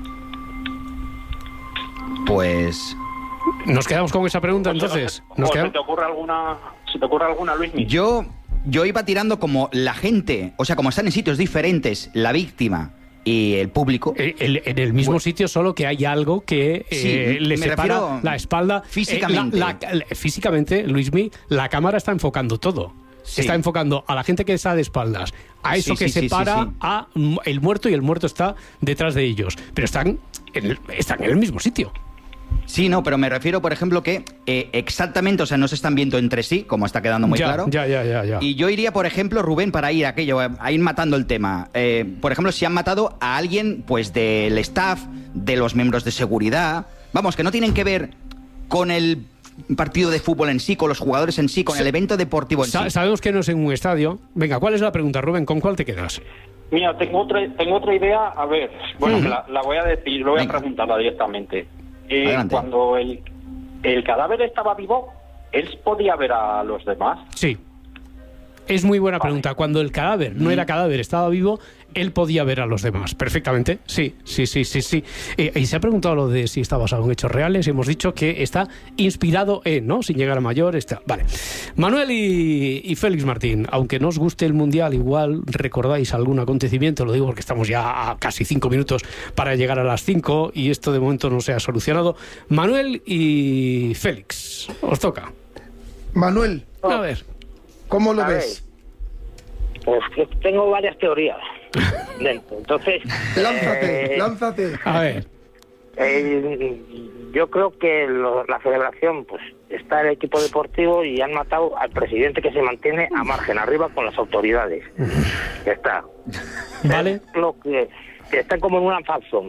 Pues Nos quedamos con esa pregunta entonces. Nos ¿O quedamos- se te ocurre alguna, se te ocurre alguna, Luis? yo, yo iba tirando como la gente, o sea, como están en sitios diferentes, la víctima y el público. El- el- en el mismo sitio, solo que hay algo que Sí, eh, le me separa refiero la espalda. físicamente. Eh, la- la- la- físicamente, Luismi, la cámara está enfocando todo. Sí. Está enfocando a la gente que está de espaldas, a eso Sí, que sí, sí, separa sí, sí. a mm, el muerto, y el muerto está detrás de ellos. Pero están en el, están en el mismo sitio. Sí, no, pero me refiero, por ejemplo, que eh, exactamente, o sea, no se están viendo entre sí, como está quedando muy ya, claro. ya, ya, ya, ya. Y yo iría, por ejemplo, Rubén, para ir a aquello, a ir matando el tema. Eh, por ejemplo, si han matado a alguien, pues del staff, de los miembros de seguridad, vamos, que no tienen que ver con el partido de fútbol en sí, con los jugadores en sí, con el evento deportivo en Sa- sí. Sabemos que no es en un estadio. Venga, ¿cuál es la pregunta, Rubén? ¿Con cuál te quedas? Mira, tengo otra, tengo otra idea. A ver, bueno, Ujú. la, la voy a decir, lo voy Venga. a preguntarla directamente. Eh, Adelante. cuando el, el cadáver estaba vivo, ¿él podía ver a los demás? Sí. Es muy buena pregunta. Cuando el cadáver no era cadáver, estaba vivo, él podía ver a los demás perfectamente. Sí, sí, sí, sí, sí. Eh, y se ha preguntado lo de si está basado en hechos reales. Hemos dicho que está inspirado en, ¿no? Sin llegar a mayor, está. Vale. Manuel y, y Félix Martín, aunque no os guste el Mundial, igual recordáis algún acontecimiento, lo digo porque estamos ya a casi cinco minutos para llegar a las cinco y esto de momento no se ha solucionado. Manuel y Félix, os toca. Manuel, A ver. ¿cómo lo A ves? Pues que tengo varias teorías dentro. Entonces, Lánzate, eh, lánzate. A ver. eh, yo creo que lo- la celebración, pues está el equipo deportivo y han matado al presidente, que se mantiene a margen arriba con las autoridades. Ya está. Vale. Es lo que, que están como en una fanzone.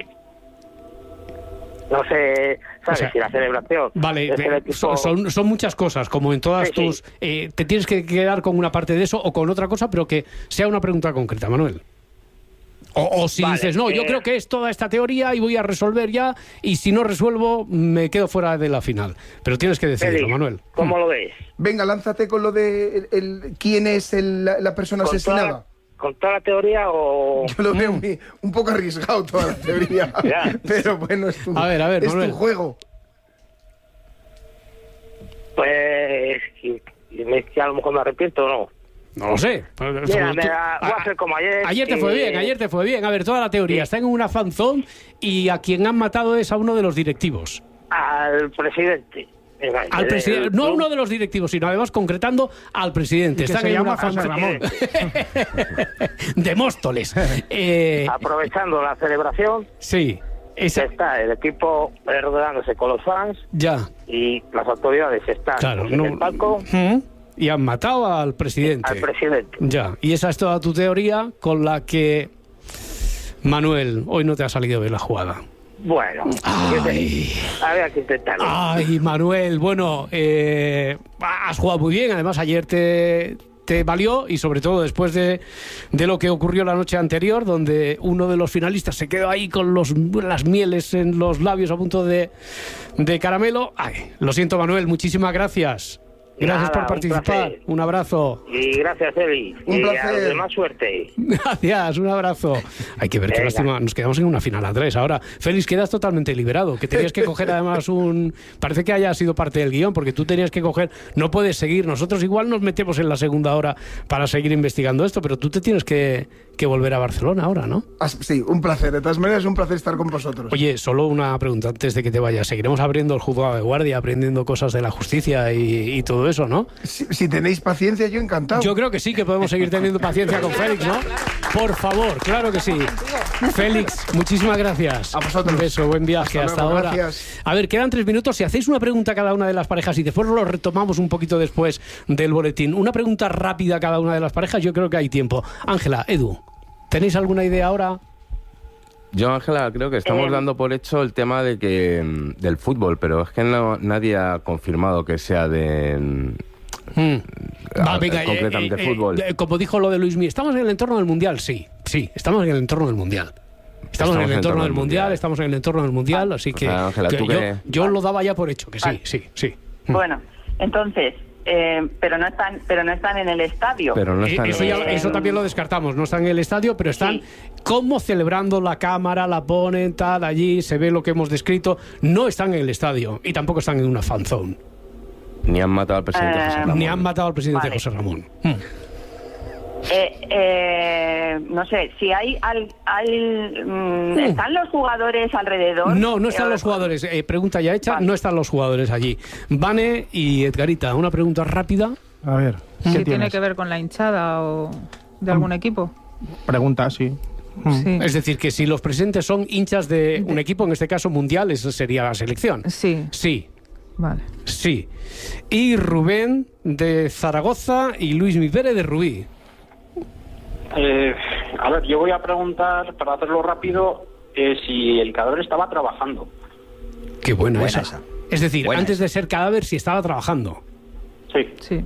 No sé, ¿sabes? O sea, si la celebración Vale, es el eh, equipo... son, son- son muchas cosas, como en todas Sí, sí. tus... eh, te tienes que quedar con una parte de eso o con otra cosa, pero que sea una pregunta concreta, Manuel. O, o si Vale, dices, no, yo eh, creo que es toda esta teoría y voy a resolver ya, y si no resuelvo, me quedo fuera de la final. Pero tienes que decidirlo, Félix, Manuel. ¿cómo lo ves? Venga, lánzate con lo de el- el- quién es el- la, la persona ¿Con toda, asesinada. ¿Con toda la teoría o...? Yo lo veo muy- un poco arriesgado toda la teoría. Ya. Pero bueno, es tu, A ver, a ver, es Manuel. tu juego. Pues... y- y me- que a lo mejor me arrepiento o no. No lo sé. Mira, me la- voy a hacer como ayer. Ayer te fue y- bien, ayer te fue bien. A ver, toda la teoría está en una fanzone y a quien han matado es a uno de los directivos. Al presidente. Venga, Al el- presidente, el- no a uno de los directivos, sino además concretando al presidente. Y que Están se en llama una José fanzone Ramón. de Móstoles. Eh, Aprovechando la celebración, sí, esa, está el equipo rodeándose con los fans ya. y las autoridades están Claro, en no- el palco ¿Mm? Y han matado al presidente. Al presidente. Ya, y esa es toda tu teoría con la que, Manuel, hoy no te ha salido bien la jugada. Bueno, Ay. había que intentarlo. Ay, Manuel, bueno, eh, has jugado muy bien, además ayer te... te valió, y sobre todo después de, de lo que ocurrió la noche anterior, donde uno de los finalistas se quedó ahí con los, las mieles en los labios a punto de, de caramelo. Ay, lo siento, Manuel, muchísimas gracias. Gracias Nada, por participar. Un, un abrazo. Y gracias, Eli. Un y placer. a los demás, suerte. Gracias, un abrazo. Hay que ver qué Venga. lástima. Nos quedamos en una final a tres. Ahora, Félix, quedas totalmente liberado. Que tenías que coger además un... Parece que haya sido parte del guión, porque tú tenías que coger... No puedes seguir. Nosotros igual nos metemos en la segunda hora para seguir investigando esto, pero tú te tienes que, que volver a Barcelona ahora, ¿no? Ah, sí, un placer. De todas maneras, es un placer estar con vosotros. Oye, solo una pregunta antes de que te vayas. Seguiremos abriendo el juzgado de guardia, aprendiendo cosas de la justicia y, y todo eso, ¿no? Si, si tenéis paciencia, yo encantado. Yo creo que sí, que podemos seguir teniendo paciencia con Félix, ¿no? Por favor, claro que sí. Félix, muchísimas gracias. A vosotros. Un beso, buen viaje. Hasta Hasta, luego, ahora. gracias. A ver, quedan tres minutos. Si hacéis una pregunta a cada una de las parejas y después lo retomamos un poquito después del boletín. Una pregunta rápida a cada una de las parejas, yo creo que hay tiempo. Ángela, Edu, ¿tenéis alguna idea ahora? Yo, Ángela, creo que estamos Eh. dando por hecho el tema de que mm, del fútbol, pero es que no, nadie ha confirmado que sea de... Mm. Va, Ah, venga, completamente eh, eh, fútbol. eh, como dijo lo de Luismi, ¿estamos en el entorno del Mundial? Sí, sí, estamos en el entorno del Mundial. Estamos, en el entorno del mundial, estamos en el entorno del Mundial, así que, sea, Ángela, que ¿tú yo, qué? yo lo daba ya por hecho, que sí, sí, sí. Bueno, entonces, eh, pero no están, pero no están en el estadio. Pero no Eh, están eso, en- ya- eso también lo descartamos, no están en el estadio, pero están como celebrando la cámara, la ponen, tal, allí se ve lo que hemos descrito, no están en el estadio y tampoco están en una fan zone. Ni han matado al presidente Eh, José Ramón. Ni han matado al presidente Vale. José Ramón. Mm. Eh, eh, no sé, si hay, al, al- mm, ¿están los jugadores alrededor? No, no están Eh, los jugadores. Eh, pregunta ya hecha, no están los jugadores allí. Vane y Edgarita, una pregunta rápida. A ver, ¿qué Si tiene tienes? que ver con la hinchada o de algún equipo. Pregunta, sí. Sí. Es decir, que si los presentes son hinchas de un equipo, en este caso mundial, eso sería la selección. Sí. Sí. Vale. Sí. Y Rubén de Zaragoza y Luis Mi Pérez de Rubí. Eh, a ver, yo voy a preguntar, para hacerlo rápido, eh, si el cadáver estaba trabajando. Qué buena, Buena esa. esa. Es decir, Buena antes esa. de ser cadáver, si estaba trabajando. Sí. Sí.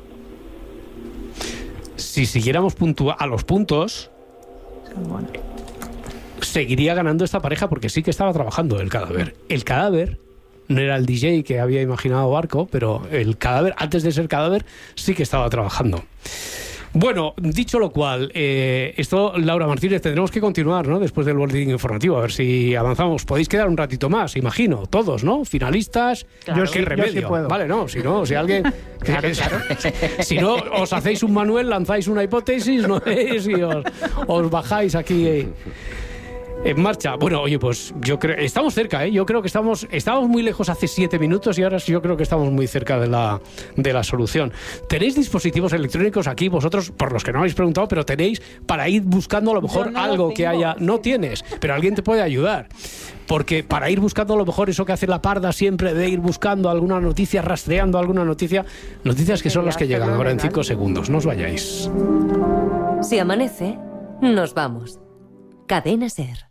Si siguiéramos puntua- a los puntos, Bueno. seguiría ganando esta pareja porque sí que estaba trabajando el cadáver. El cadáver no era el D J que había imaginado Barco, pero el cadáver, antes de ser cadáver, sí que estaba trabajando. Bueno, dicho lo cual, eh, esto, Laura Martínez, tendremos que continuar, ¿no? Después del boletín informativo, a ver si avanzamos. Podéis quedar un ratito más, imagino, todos, ¿no? Finalistas, Claro. qué Yo sí- remedio. yo sí puedo. Vale, no, si no, si alguien... Claro, Si no, os hacéis un Manuel, lanzáis una hipótesis, ¿no? Y os, os bajáis aquí... eh, en marcha. Bueno, oye, pues yo creo... Estamos cerca, ¿eh? Yo creo que estamos... Estábamos muy lejos hace siete minutos y ahora yo creo que estamos muy cerca de la, de la solución. ¿Tenéis dispositivos electrónicos aquí vosotros, por los que no habéis preguntado, pero tenéis para ir buscando a lo mejor Yo no algo los que tengo. haya... No tienes, pero alguien te puede ayudar. Porque para ir buscando a lo mejor eso que hace la parda siempre de ir buscando alguna noticia, rastreando alguna noticia, noticias que son las que llegan ahora en cinco segundos. No os vayáis. Si amanece, nos vamos. Cadena Ser.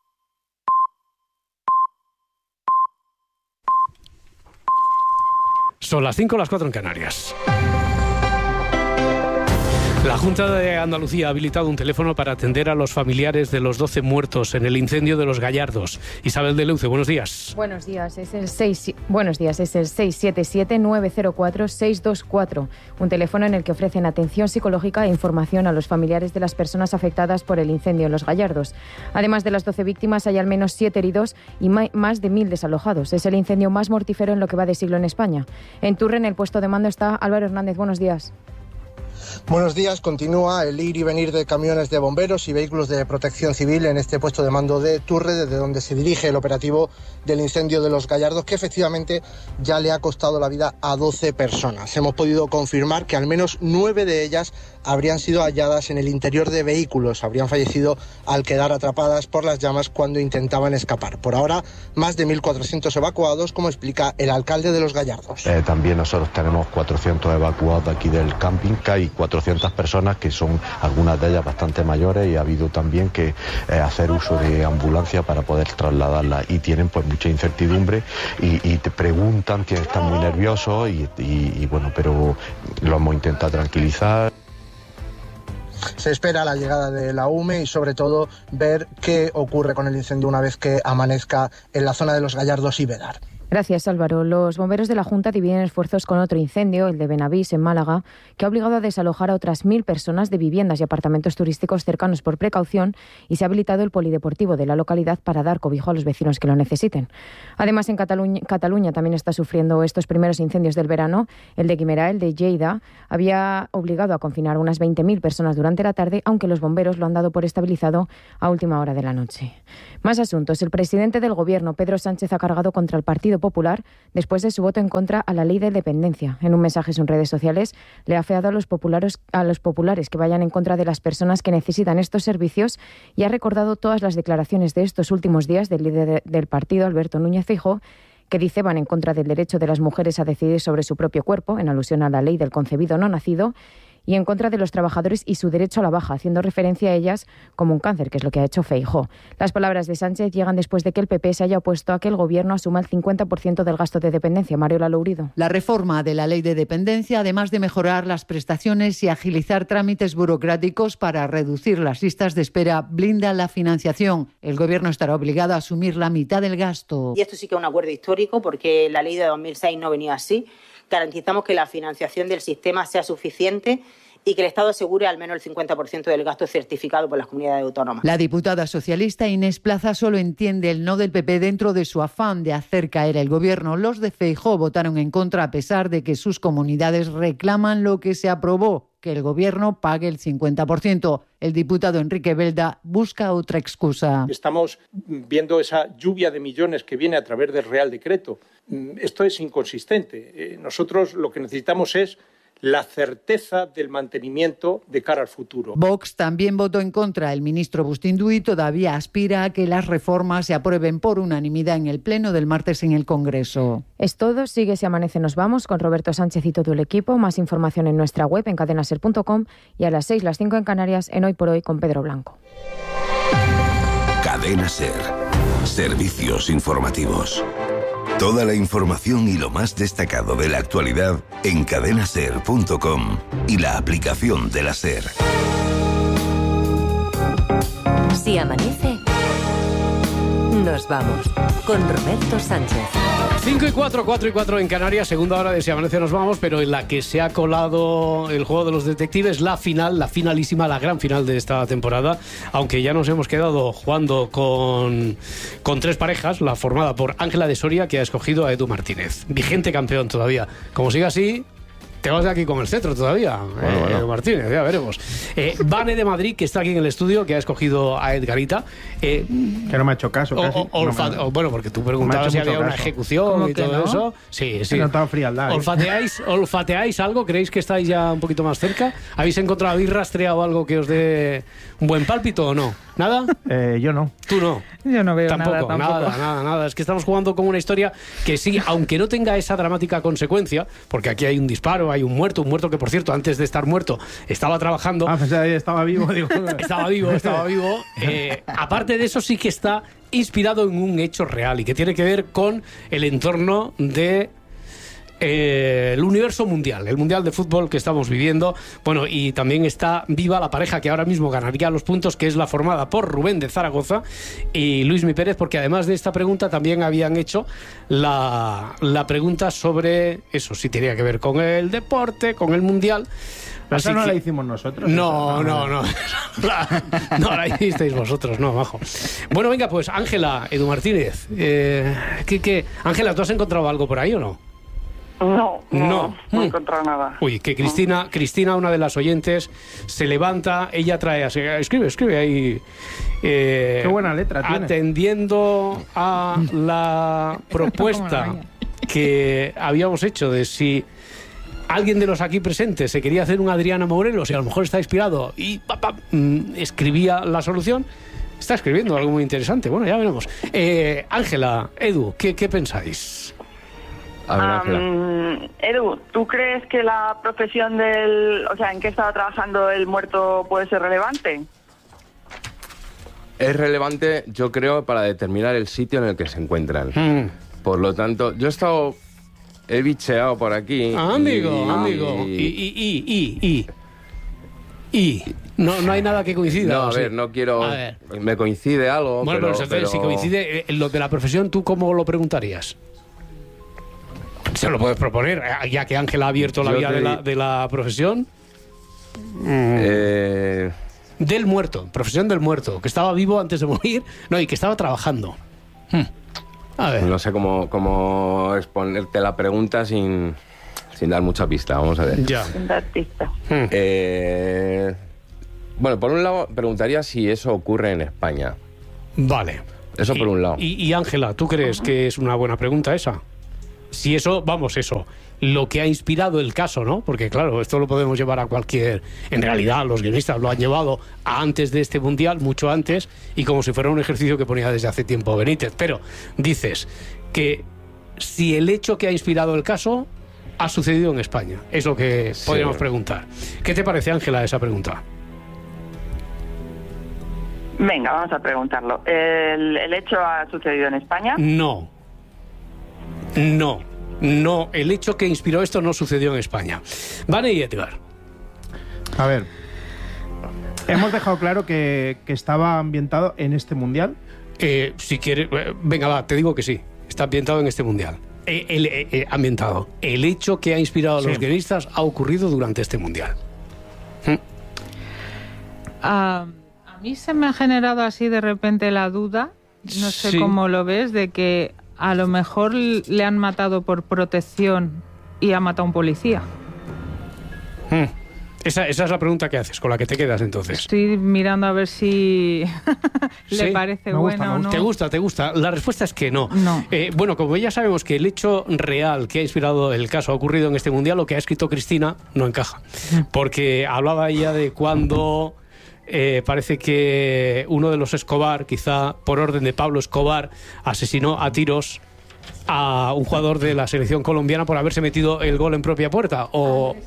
Son las cinco, las cuatro en Canarias. La Junta de Andalucía ha habilitado un teléfono para atender a los familiares de los doce muertos en el incendio de Los Gallardos. Isabel de Leuce, buenos días. Buenos días, es el seis, buenos días, es el seis siete siete, nueve cero cuatro, seis dos cuatro, un teléfono en el que ofrecen atención psicológica e información a los familiares de las personas afectadas por el incendio en Los Gallardos. Además de las doce víctimas, hay al menos siete heridos y ma- más de mil desalojados. Es el incendio más mortífero en lo que va de siglo en España. En Turren, el puesto de mando está Álvaro Hernández. Buenos días. Buenos días. Continúa el ir y venir de camiones de bomberos y vehículos de protección civil en este puesto de mando de Turre, desde donde se dirige el operativo del incendio de Los Gallardos, que efectivamente ya le ha costado la vida a doce personas. Hemos podido confirmar que al menos nueve de ellas habrían sido halladas en el interior de vehículos, habrían fallecido al quedar atrapadas por las llamas cuando intentaban escapar. Por ahora, más de mil cuatrocientos evacuados, como explica el alcalde de Los Gallardos. Eh, también nosotros tenemos cuatrocientos evacuados aquí del camping, que hay cuatrocientas personas que son algunas de ellas bastante mayores, y ha habido también que eh, hacer uso de ambulancia para poder trasladarlas, y tienen pues mucha incertidumbre y, y te preguntan, que están muy nerviosos y, y, y bueno, pero lo hemos intentado tranquilizar. Se espera la llegada de la U M E y sobre todo ver qué ocurre con el incendio una vez que amanezca en la zona de Los Gallardos y Vedar. Gracias, Álvaro. Los bomberos de la Junta dividen esfuerzos con otro incendio, el de Benavís, en Málaga, que ha obligado a desalojar a otras mil personas de viviendas y apartamentos turísticos cercanos por precaución, y se ha habilitado el polideportivo de la localidad para dar cobijo a los vecinos que lo necesiten. Además, en Cataluña, Cataluña también está sufriendo estos primeros incendios del verano. El de Guimerà, el de Lleida, había obligado a confinar a unas veinte mil personas durante la tarde, aunque los bomberos lo han dado por estabilizado a última hora de la noche. Más asuntos. El presidente del Gobierno, Pedro Sánchez, ha cargado contra el Partido Popular después de su voto en contra a la ley de dependencia. En un mensaje en sus redes sociales, le ha afeado a los populares, a los populares que vayan en contra de las personas que necesitan estos servicios, y ha recordado todas las declaraciones de estos últimos días del líder del partido, Alberto Núñez Feijóo, que dice van en contra del derecho de las mujeres a decidir sobre su propio cuerpo, en alusión a la ley del concebido no nacido, y en contra de los trabajadores y su derecho a la baja, haciendo referencia a ellas como un cáncer, que es lo que ha hecho Feijóo. Las palabras de Sánchez llegan después de que el P P se haya opuesto a que el Gobierno asuma el cincuenta por ciento del gasto de dependencia. Mariola Lourido. La reforma de la ley de dependencia, además de mejorar las prestaciones y agilizar trámites burocráticos para reducir las listas de espera, blinda la financiación. El Gobierno estará obligado a asumir la mitad del gasto. Y esto sí que es un acuerdo histórico, porque la ley de dos mil seis no venía así. Garantizamos que la financiación del sistema sea suficiente y que el Estado asegure al menos el cincuenta por ciento del gasto certificado por las comunidades autónomas. La diputada socialista Inés Plaza solo entiende el no del P P dentro de su afán de hacer caer el Gobierno. Los de Feijóo votaron en contra a pesar de que sus comunidades reclaman lo que se aprobó, que el Gobierno pague el cincuenta por ciento. El diputado Enrique Belda busca otra excusa. Estamos viendo esa lluvia de millones que viene a través del Real Decreto. Esto es inconsistente. Nosotros lo que necesitamos es la certeza del mantenimiento de cara al futuro. Vox también votó en contra. El ministro Bustinduy todavía aspira a que las reformas se aprueben por unanimidad en el pleno del martes en el Congreso. Es todo. Sigue Si Amanece Nos Vamos con Roberto Sánchez y todo el equipo. Más información en nuestra web en cadena ser punto com, y a las seis, las cinco en Canarias, en Hoy por Hoy con Pedro Blanco. Cadena Ser. Servicios informativos. Toda la información y lo más destacado de la actualidad en cadena ser punto com y la aplicación de la SER. Si amanece, nos vamos con Roberto Sánchez. cinco y cuatro, cuatro y cuatro en Canarias, segunda hora de Si Amanece Nos Vamos, pero en la que se ha colado el juego de los detectives, la final, la finalísima, la gran final de esta temporada, aunque ya nos hemos quedado jugando con, con tres parejas, la formada por Ángela de Soria, que ha escogido a Edu Martínez, vigente campeón todavía. Como siga así, te vas de aquí con el cetro todavía, bueno, eh, bueno. Martínez, ya veremos. Eh, Vane de Madrid, que está aquí en el estudio, que ha escogido a Edgarita. Eh, que no me ha hecho caso, casi. O, o, olfa, no me... o, bueno, porque tú preguntabas si había caso. Una ejecución y todo no? eso. Sí, sí. He notado frialdad. ¿Olfateáis, ¿Olfateáis algo? ¿Creéis que estáis ya un poquito más cerca? ¿Habéis encontrado, habéis rastreado algo que os dé un buen pálpito o no? ¿Nada? Eh, yo no. ¿Tú no? Yo no veo tampoco, nada, tampoco. Nada, nada, nada. Es que estamos jugando con una historia que sí, aunque no tenga esa dramática consecuencia, porque aquí hay un disparo, hay un muerto, un muerto que, por cierto, antes de estar muerto, estaba trabajando. Ah, pues estaba vivo, digo. Estaba vivo, estaba vivo. Eh, aparte de eso, sí que está inspirado en un hecho real y que tiene que ver con el entorno de... Eh, el universo mundial, el mundial de fútbol que estamos viviendo. Bueno, y también está viva la pareja que ahora mismo ganaría los puntos, que es la formada por Rubén de Zaragoza y Luismi Pérez, porque además de esta pregunta también habían hecho la, la pregunta sobre eso, si tenía que ver con el deporte, con el mundial. Pero esa no que... la hicimos nosotros. No, no, no. La, no la hicisteis vosotros, no, majo. Bueno, venga, pues Ángela, Edu Martínez. Eh, ¿qué, qué? Ángela, ¿tú has encontrado algo por ahí o no? No, no, No. no he Mm. encontrado nada. Uy, que Cristina, Cristina, una de las oyentes, se levanta, ella trae, así, escribe, escribe ahí. eh, Qué buena letra tiene. Atendiendo a la propuesta que habíamos hecho de si alguien de los aquí presentes se quería hacer un Adriana Morelos y a lo mejor está inspirado y pa, pa, mm, escribía la solución. Está escribiendo algo muy interesante. Bueno, ya veremos. Eh, Ángela, Edu, ¿qué, qué pensáis? A ver, Ángela. Um, Edu, ¿tú crees que la profesión del... O sea, en qué estaba trabajando el muerto puede ser relevante? Es relevante, yo creo, para determinar el sitio en el que se encuentran. Mm. Por lo tanto, yo he estado... He bicheado por aquí. Ah, amigo, y- amigo. Y, y, y, y, y. Y. No, no hay nada que coincida. No, ¿o a sí? ver, no quiero... A ver. Me coincide algo, Bueno, pero... pero, entonces, si pero- coincide eh, lo de la profesión, ¿tú cómo lo preguntarías? Se lo puedes proponer, eh, ya que Ángela ha abierto la Yo vía te de la, di- de la profesión. Eh, Del muerto, profesión del muerto, que estaba vivo antes de morir, no, y que estaba trabajando. Hmm. A ver. No sé cómo, cómo exponerte la pregunta sin, sin dar mucha pista, vamos a ver. Ya. Sin dar pista. Eh, bueno, por un lado, preguntaría si eso ocurre en España. Vale. Eso por un lado. Y y, Ángela, ¿tú crees que es una buena pregunta esa? Si eso, vamos, eso, lo que ha inspirado el caso, ¿no? Porque claro, esto lo podemos llevar a cualquier... En realidad, los guionistas lo han llevado a antes de este Mundial, mucho antes, y como si fuera un ejercicio que ponía desde hace tiempo Benítez. Pero dices que si el hecho que ha inspirado el caso ha sucedido en España, es lo que Sí. podríamos preguntar. ¿Qué te parece, Ángela, esa pregunta? Venga, vamos a preguntarlo. ¿El, el hecho ha sucedido en España? No. No. No. El hecho que inspiró esto no sucedió en España. Vane y Edgar. A ver, hemos dejado claro que, que estaba ambientado en este mundial. Eh, si quieres, eh, venga, va, te digo que sí. Está ambientado en este mundial. Eh, el, eh, eh, ambientado. El hecho que ha inspirado a los Sí. guionistas ha ocurrido durante este mundial. Ah, a mí se me ha generado así de repente la duda, no sé Sí. cómo lo ves, de que a lo mejor le han matado por protección y ha matado a un policía. Hmm. Esa, esa es la pregunta que haces, con la que te quedas entonces. Estoy mirando a ver si le Sí. parece Me gusta, bueno me o gusta. no. ¿Te gusta? ¿Te gusta? La respuesta es que no. No. Eh, bueno, como ya sabemos que el hecho real que ha inspirado el caso ha ocurrido en este mundial, lo que ha escrito Cristina no encaja. Porque hablaba ella de cuando eh, parece que uno de los Escobar, quizá por orden de Pablo Escobar, asesinó a tiros a un jugador de la selección colombiana por haberse metido el gol en propia puerta. O...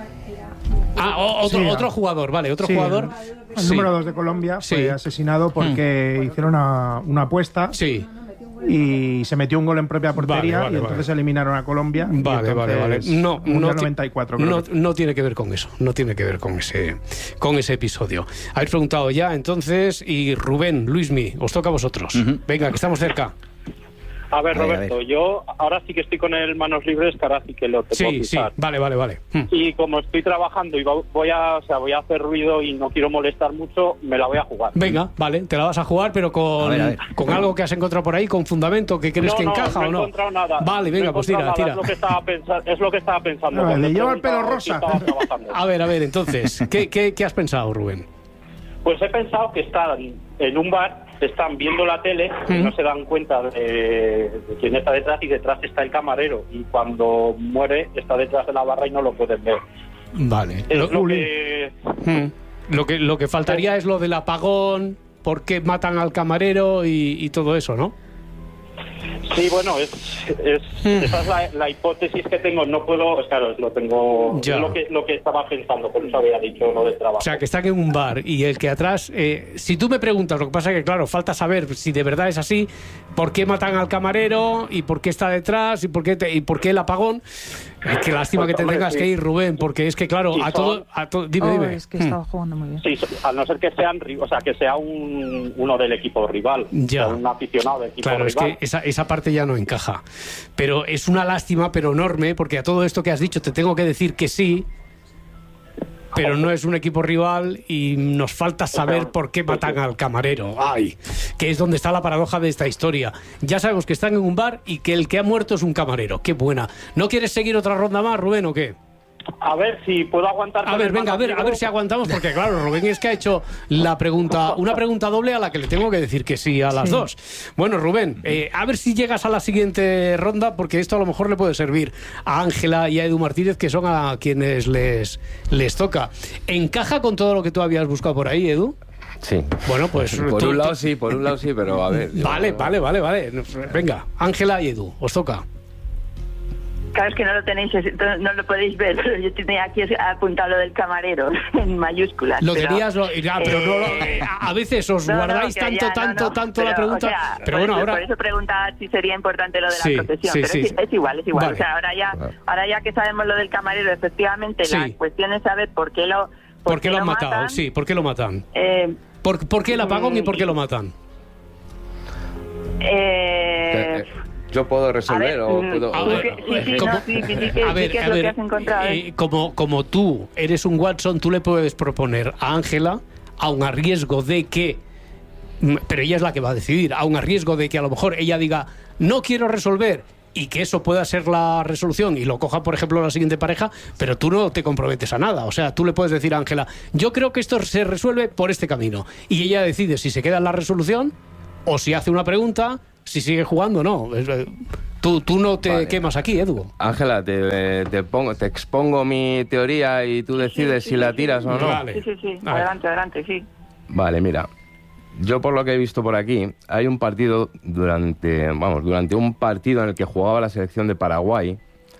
Ah, o- otro, Sí, otro jugador, vale, otro Sí, jugador. El Sí. número dos de Colombia Sí. fue asesinado porque hicieron una, una apuesta Sí. y se metió un gol en propia portería Vale, vale, y entonces vale. eliminaron a Colombia. y Vale, vale, vale. entonces, No, Mundial no, ti- noventa y cuatro, creo no, que- no tiene que ver con eso. No tiene que ver con ese, con ese episodio. Habéis preguntado ya, entonces, y Rubén, Luismi, os toca a vosotros. Venga, que estamos cerca. A ver, A ver, a Roberto, yo ahora sí que estoy con el manos libres, que ahora sí que lo te puedo Sí, sí, pisar. vale, vale, vale. Hmm. Y como estoy trabajando y va- voy a, o sea, voy a hacer ruido y no quiero molestar mucho, me la voy a jugar. Venga, vale, te la vas a jugar, pero con, A ver, a ver. con algo que has encontrado por ahí, con fundamento, que crees no, que no, encaja no he o no. encontrado nada. Vale, No he venga, pues tira, encontrado tira. nada, Es lo que estaba pensando. Es lo que estaba pensando No, cuando le lleva el preguntaba pelo si rosa. estaba trabajando. A ver, a ver, entonces, ¿qué, qué, qué has pensado, Rubén? Pues he pensado que están en un bar, están viendo la tele y Mm. no se dan cuenta de, de quién está detrás, y detrás está el camarero, y cuando muere está detrás de la barra y no lo pueden ver. Vale. Es Lo, lo que... Hmm. lo que lo que faltaría es lo del apagón, por qué matan al camarero y, y todo eso, ¿no? Sí, bueno, es, es- esa es la, la hipótesis que tengo. No puedo, claro, lo tengo, Ya. es lo que, lo que estaba pensando, por eso había dicho lo del trabajo. O sea, que están en un bar y el que atrás... eh, si tú me preguntas, lo que pasa es que, claro, falta saber si de verdad es así, por qué matan al camarero y por qué está detrás y por qué, te- y por qué el apagón. Eh, qué lástima Pues, que te hombre, tengas sí. que ir, Rubén, porque es que, claro, Sí, a son- todo... A todo dime, Oh, dime. es que Hmm. estaba jugando muy bien. Sí, so- a no ser que sean, ri- o sea, que sea un, uno del equipo rival, Ya. o sea, un aficionado del equipo Claro, es rival. que esa, esa parte ya no encaja. Pero es una lástima, pero enorme, porque a todo esto que has dicho te tengo que decir que sí. pero no es un equipo rival y nos falta saber por qué matan al camarero. Ay, que es donde está la paradoja de esta historia. Ya sabemos que están en un bar y que el que ha muerto es un camarero. Qué buena. ¿No quieres seguir otra ronda más, Rubén, o qué? A ver si puedo aguantar. A ver, venga, a ver, a ver si aguantamos, porque claro, Rubén es que ha hecho la pregunta, una pregunta doble a la que le tengo que decir que sí a las sí. dos. Bueno, Rubén, eh, a ver si llegas a la siguiente ronda, porque esto a lo mejor le puede servir a Ángela y a Edu Martínez, que son a quienes les, les toca. ¿Encaja con todo lo que tú habías buscado por ahí, Edu? Sí. Bueno, pues... Por tú, un lado tú... sí, por un lado sí, pero a ver... Yo... Vale, vale, vale, vale. Venga, Ángela y Edu, os toca. Claro, es que no lo tenéis, no lo podéis ver, pero yo tenía aquí apuntado lo del camarero en mayúsculas. Lo pero, tenías, lo, ya, pero eh, no lo, eh, a veces os no, guardáis no, tanto, ya, tanto, no, no, tanto pero, la pregunta. O sea, pero por bueno, eso, ahora. Por eso preguntaba si sería importante lo de la sí, profesión, sí, pero sí, es, sí. es igual, es igual. Vale. O sea, ahora ya, ahora ya que sabemos lo del camarero, efectivamente, sí. la cuestión es saber por qué lo. ¿Por, ¿Por qué lo han matado? matan? Sí, ¿por qué lo matan? Eh, ¿Por, ¿Por qué el apagón y por qué lo matan? Eh. ¿Yo puedo resolver ver, o puedo...? A ver, sí, sí, como, no, sí, sí, sí, que, a ver, sí, que es a lo ver, que has encontrado. eh, como, como tú eres un Watson, tú le puedes proponer a Ángela, aun a riesgo de que... Pero ella es la que va a decidir, aun a riesgo de que a lo mejor ella diga, no quiero resolver, y que eso pueda ser la resolución y lo coja, por ejemplo, la siguiente pareja, pero tú no te comprometes a nada. O sea, tú le puedes decir a Ángela, yo creo que esto se resuelve por este camino. Y ella decide si se queda en la resolución o si hace una pregunta, si sigue jugando o no. Tú, tú no te vale. quemas aquí, Edu. Ángela, te, te, pongo, te expongo mi teoría y tú decides sí, sí, si sí, la tiras sí, o no. Vale. Sí, sí, sí. Adelante, adelante, sí. Vale, mira. Yo por lo que he visto por aquí, hay un partido durante, vamos, durante un partido en el que jugaba la selección de Paraguay,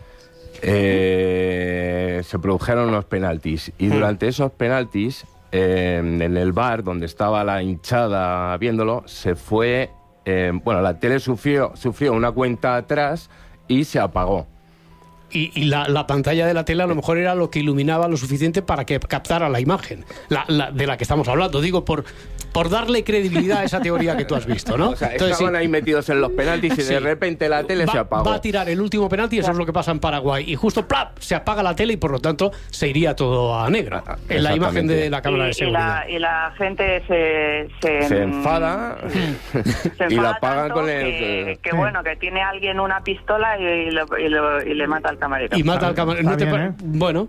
eh, se produjeron unos penaltis y durante esos penaltis, eh, en el bar donde estaba la hinchada viéndolo, se fue, eh, bueno, la tele sufrió, sufrió una cuenta atrás y se apagó. Y, y la, la pantalla de la tele a lo mejor era lo que iluminaba lo suficiente para que captara la imagen la, la, de la que estamos hablando. Digo, por, por darle credibilidad a esa teoría que tú has visto, ¿no? O sea, Entonces, estaban sí. ahí metidos en los penaltis y sí. de repente la tele va, se apagó. Va a tirar el último penalti y eso es lo que pasa en Paraguay. Y justo, ¡plap!, se apaga la tele y por lo tanto se iría todo a negro. Ah, en la imagen de la cámara y, de seguridad. Y la, y la gente se... Se, se enfada se enfada y la apagan con el... Que, que bueno, que tiene alguien una pistola y, lo, y, lo, y le mata al camarero. Y mata al camarero. No te bien, pa- ¿eh? Bueno...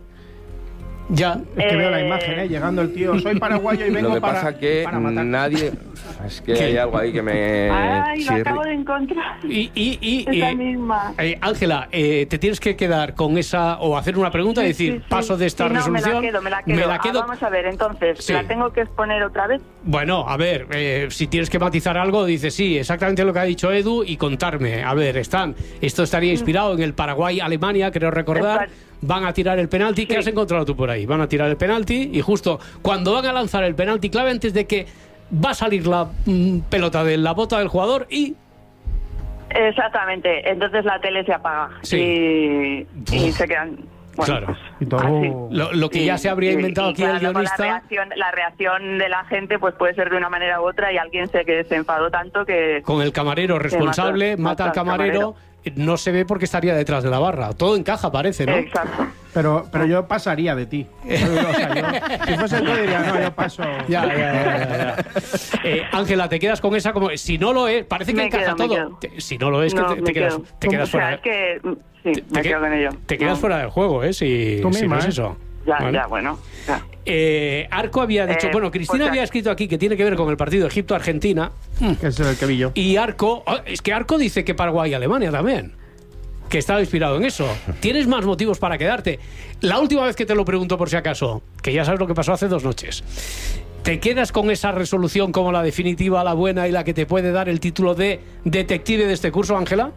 Ya. Es que eh, veo la imagen, ¿eh? Llegando el tío, soy paraguayo y vengo Lo que para, pasa que para matar. nadie... Es que ¿Qué? hay algo ahí que me... Ay, lo chirri- acabo de encontrar. Y, y, y, Esa eh, misma. eh, Ángela, eh, te tienes que quedar con esa, o hacer una pregunta y Sí, decir, sí, sí. paso de esta Sí, no, resolución. Me la quedo, me la quedo. me la quedo. Ah, vamos a ver, entonces, Sí. ¿la tengo que exponer otra vez? Bueno, a ver, eh, si tienes que matizar algo, dices sí, exactamente lo que ha dicho Edu y contarme. A ver, están, esto estaría inspirado en el Paraguay-Alemania, creo recordar. Exacto. Van a tirar el penalti. ¿Qué Sí. has encontrado tú por ahí? Van a tirar el penalti y justo cuando van a lanzar el penalti clave, antes de que va a salir la mm, pelota de la bota del jugador y... Exactamente, entonces la tele se apaga Sí. y, y se quedan... Bueno, Claro. pues, Y todo- así. Lo, lo que ya se habría Y- inventado y aquí claro, el luego guionista... La reacción, la reacción de la gente pues puede ser de una manera u otra y alguien se, que se enfadó tanto que... Con el camarero responsable, mató- mata al mató al camarero, no se ve porque estaría detrás de la barra. Todo encaja, parece, ¿no? Exacto. Pero, pero yo pasaría de ti. O sea, yo, si fuese tú diría, no, yo paso. Ya, ya, ya, ya, ya. Eh, Ángela, te quedas con esa como... Si no lo es, parece que Me encaja quedo, me todo. quedo. Te- si no lo es, No, que te, te me quedas, quedo. te quedas o sea, fuera. es que... Sí, te, me que- quedo con ello. te quedas No. fuera del juego, ¿eh? Si, Tú si misma, no es ¿eh? eso. Ya, Vale. ya, bueno. Ya. Eh, Arco había dicho... Eh, bueno, Cristina pues, había escrito aquí que tiene que ver con el partido Egipto-Argentina. Que es el que vi yo. Y Arco... oh, es que Arco dice que Paraguay-Alemania también. Que estaba inspirado en eso. Tienes más motivos para quedarte. La última vez que te lo pregunto por si acaso, que ya sabes lo que pasó hace dos noches, ¿te quedas con esa resolución como la definitiva, la buena y la que te puede dar el título de detective de este curso, Ángela?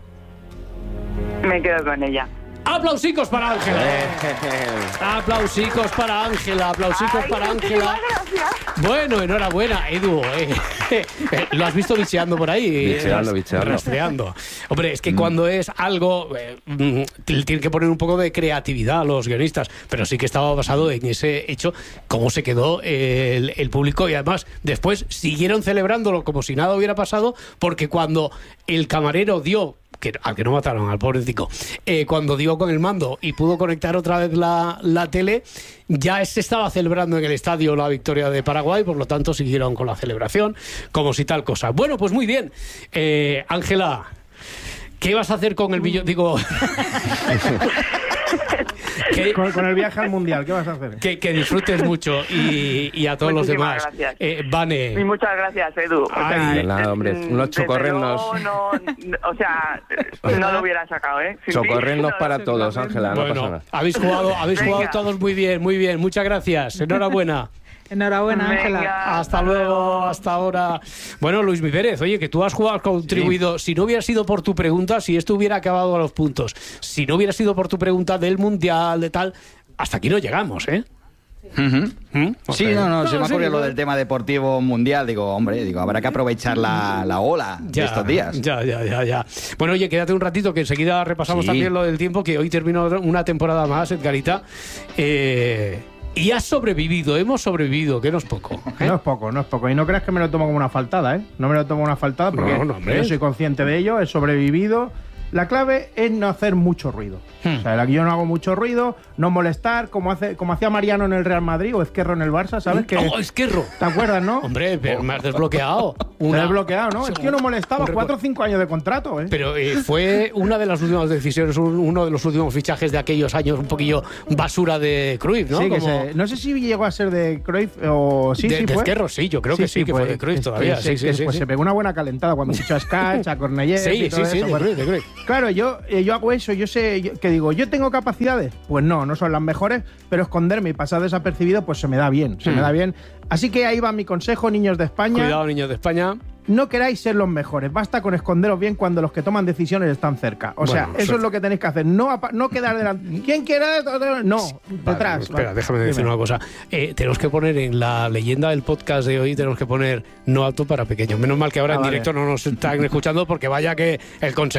Me quedo con ella. ¡Aplausicos para Ángela! ¡Aplausicos para Ángela! ¡Aplausicos Ay, para muchísimas Ángela! gracias. Bueno, enhorabuena, Edu. eh, eh, lo has visto bicheando por ahí. Bicheando, eh, bicheando. Rastreando. Hombre, es que mm. cuando es algo... Eh, mm, tienen que poner un poco de creatividad a los guionistas, pero sí que estaba basado en ese hecho, cómo se quedó el, el público y además después siguieron celebrándolo como si nada hubiera pasado, porque cuando el camarero dio que, al que no mataron, al pobrecito, eh, cuando dio con el mando y pudo conectar otra vez la, la tele, ya se estaba celebrando en el estadio la victoria de Paraguay, por lo tanto siguieron con la celebración, como si tal cosa. Bueno, pues muy bien. Eh, Ángela, ¿qué vas a hacer con el billón? Digo... Que, con, con el viaje al mundial, ¿qué vas a hacer? Que, que disfrutes mucho y, y a todos Muchísimas los demás. Gracias. Eh, Vane. Y muchas gracias, Edu. O sea, Ay, nada, hombre, unos chocorrendos. No, no, o sea, no lo hubiera sacado, ¿eh? Sin Chocorrendos ti, para no, todos, Ángela, no bueno, pasa nada. habéis jugado, habéis Venga. jugado todos muy bien, muy bien. Muchas gracias. Enhorabuena. Enhorabuena, Ángela. Venga, Hasta luego, hasta ahora. Bueno, Luis Mi Pérez, oye, que tú has jugado, has contribuido. Si no hubiera sido por tu pregunta, si esto hubiera acabado a los puntos, si no hubiera sido por tu pregunta del mundial, de tal, hasta aquí no llegamos, ¿eh? Uh-huh. ¿Mm? Sí, Ok. no, no, se me sí, ocurrió lo no. del tema deportivo mundial. Digo, hombre, digo, habrá que aprovechar la, la ola Ya, de estos días. Ya, ya, ya, ya. Bueno, oye, quédate un ratito que enseguida repasamos Sí. también lo del tiempo, que hoy terminó una temporada más, Edgarita. Eh, y has sobrevivido, hemos sobrevivido, que no es poco. ¿eh? No es poco, no es poco. Y no creas que me lo tomo como una faltada, ¿eh? No me lo tomo como una faltada porque No, no, hombre. yo soy consciente de ello, he sobrevivido. La clave es no hacer mucho ruido. Hmm. O sea, la que yo no hago mucho ruido, no molestar, como hace como hacía Mariano en el Real Madrid o Ezquerro en el Barça, ¿sabes? Que, ¡Oh, Ezquerro! ¿te acuerdas, no? Hombre, pero me has desbloqueado. Te Una- he bloqueado, ¿no? Sí, El tío no molestaba, un recu- cuatro o cinco años de contrato, ¿eh? Pero eh, fue una de las últimas decisiones, un- uno de los últimos fichajes de aquellos años, un poquillo basura de Cruyff, ¿no? Sí, que Como- se- no sé si llegó a ser de Cruyff o sí, de, sí de fue. Ezquerro, sí, yo creo que sí, que fue de Cruyff que- todavía. que Sí, se- sí, que, sí, pues sí. se pegó una buena calentada cuando fichó a Skach, a Cornellé Sí, y todo sí, sí, eso. de pues. Cruyff, de Cruyff. Claro, yo, eh, yo hago eso, yo sé, yo- que digo, ¿yo tengo capacidades? Pues no, no son las mejores, pero esconderme y pasar desapercibido, pues se me da bien, se Hmm. me da bien. Así que ahí va mi consejo, niños de España. Cuidado, niños de España. No queráis ser los mejores, basta con esconderos bien cuando los que toman decisiones están cerca. O sea, Bueno, eso suerte. es lo que tenéis que hacer, no, apa- no quedar delante. ¿Quién quiere? No, detrás. Espera, Vale. déjame decir Dime. una cosa. Eh, tenemos que poner en la leyenda del podcast de hoy, tenemos que poner no apto para pequeños. Menos mal que ahora Ah, en vale. directo no nos están escuchando porque vaya que el consejo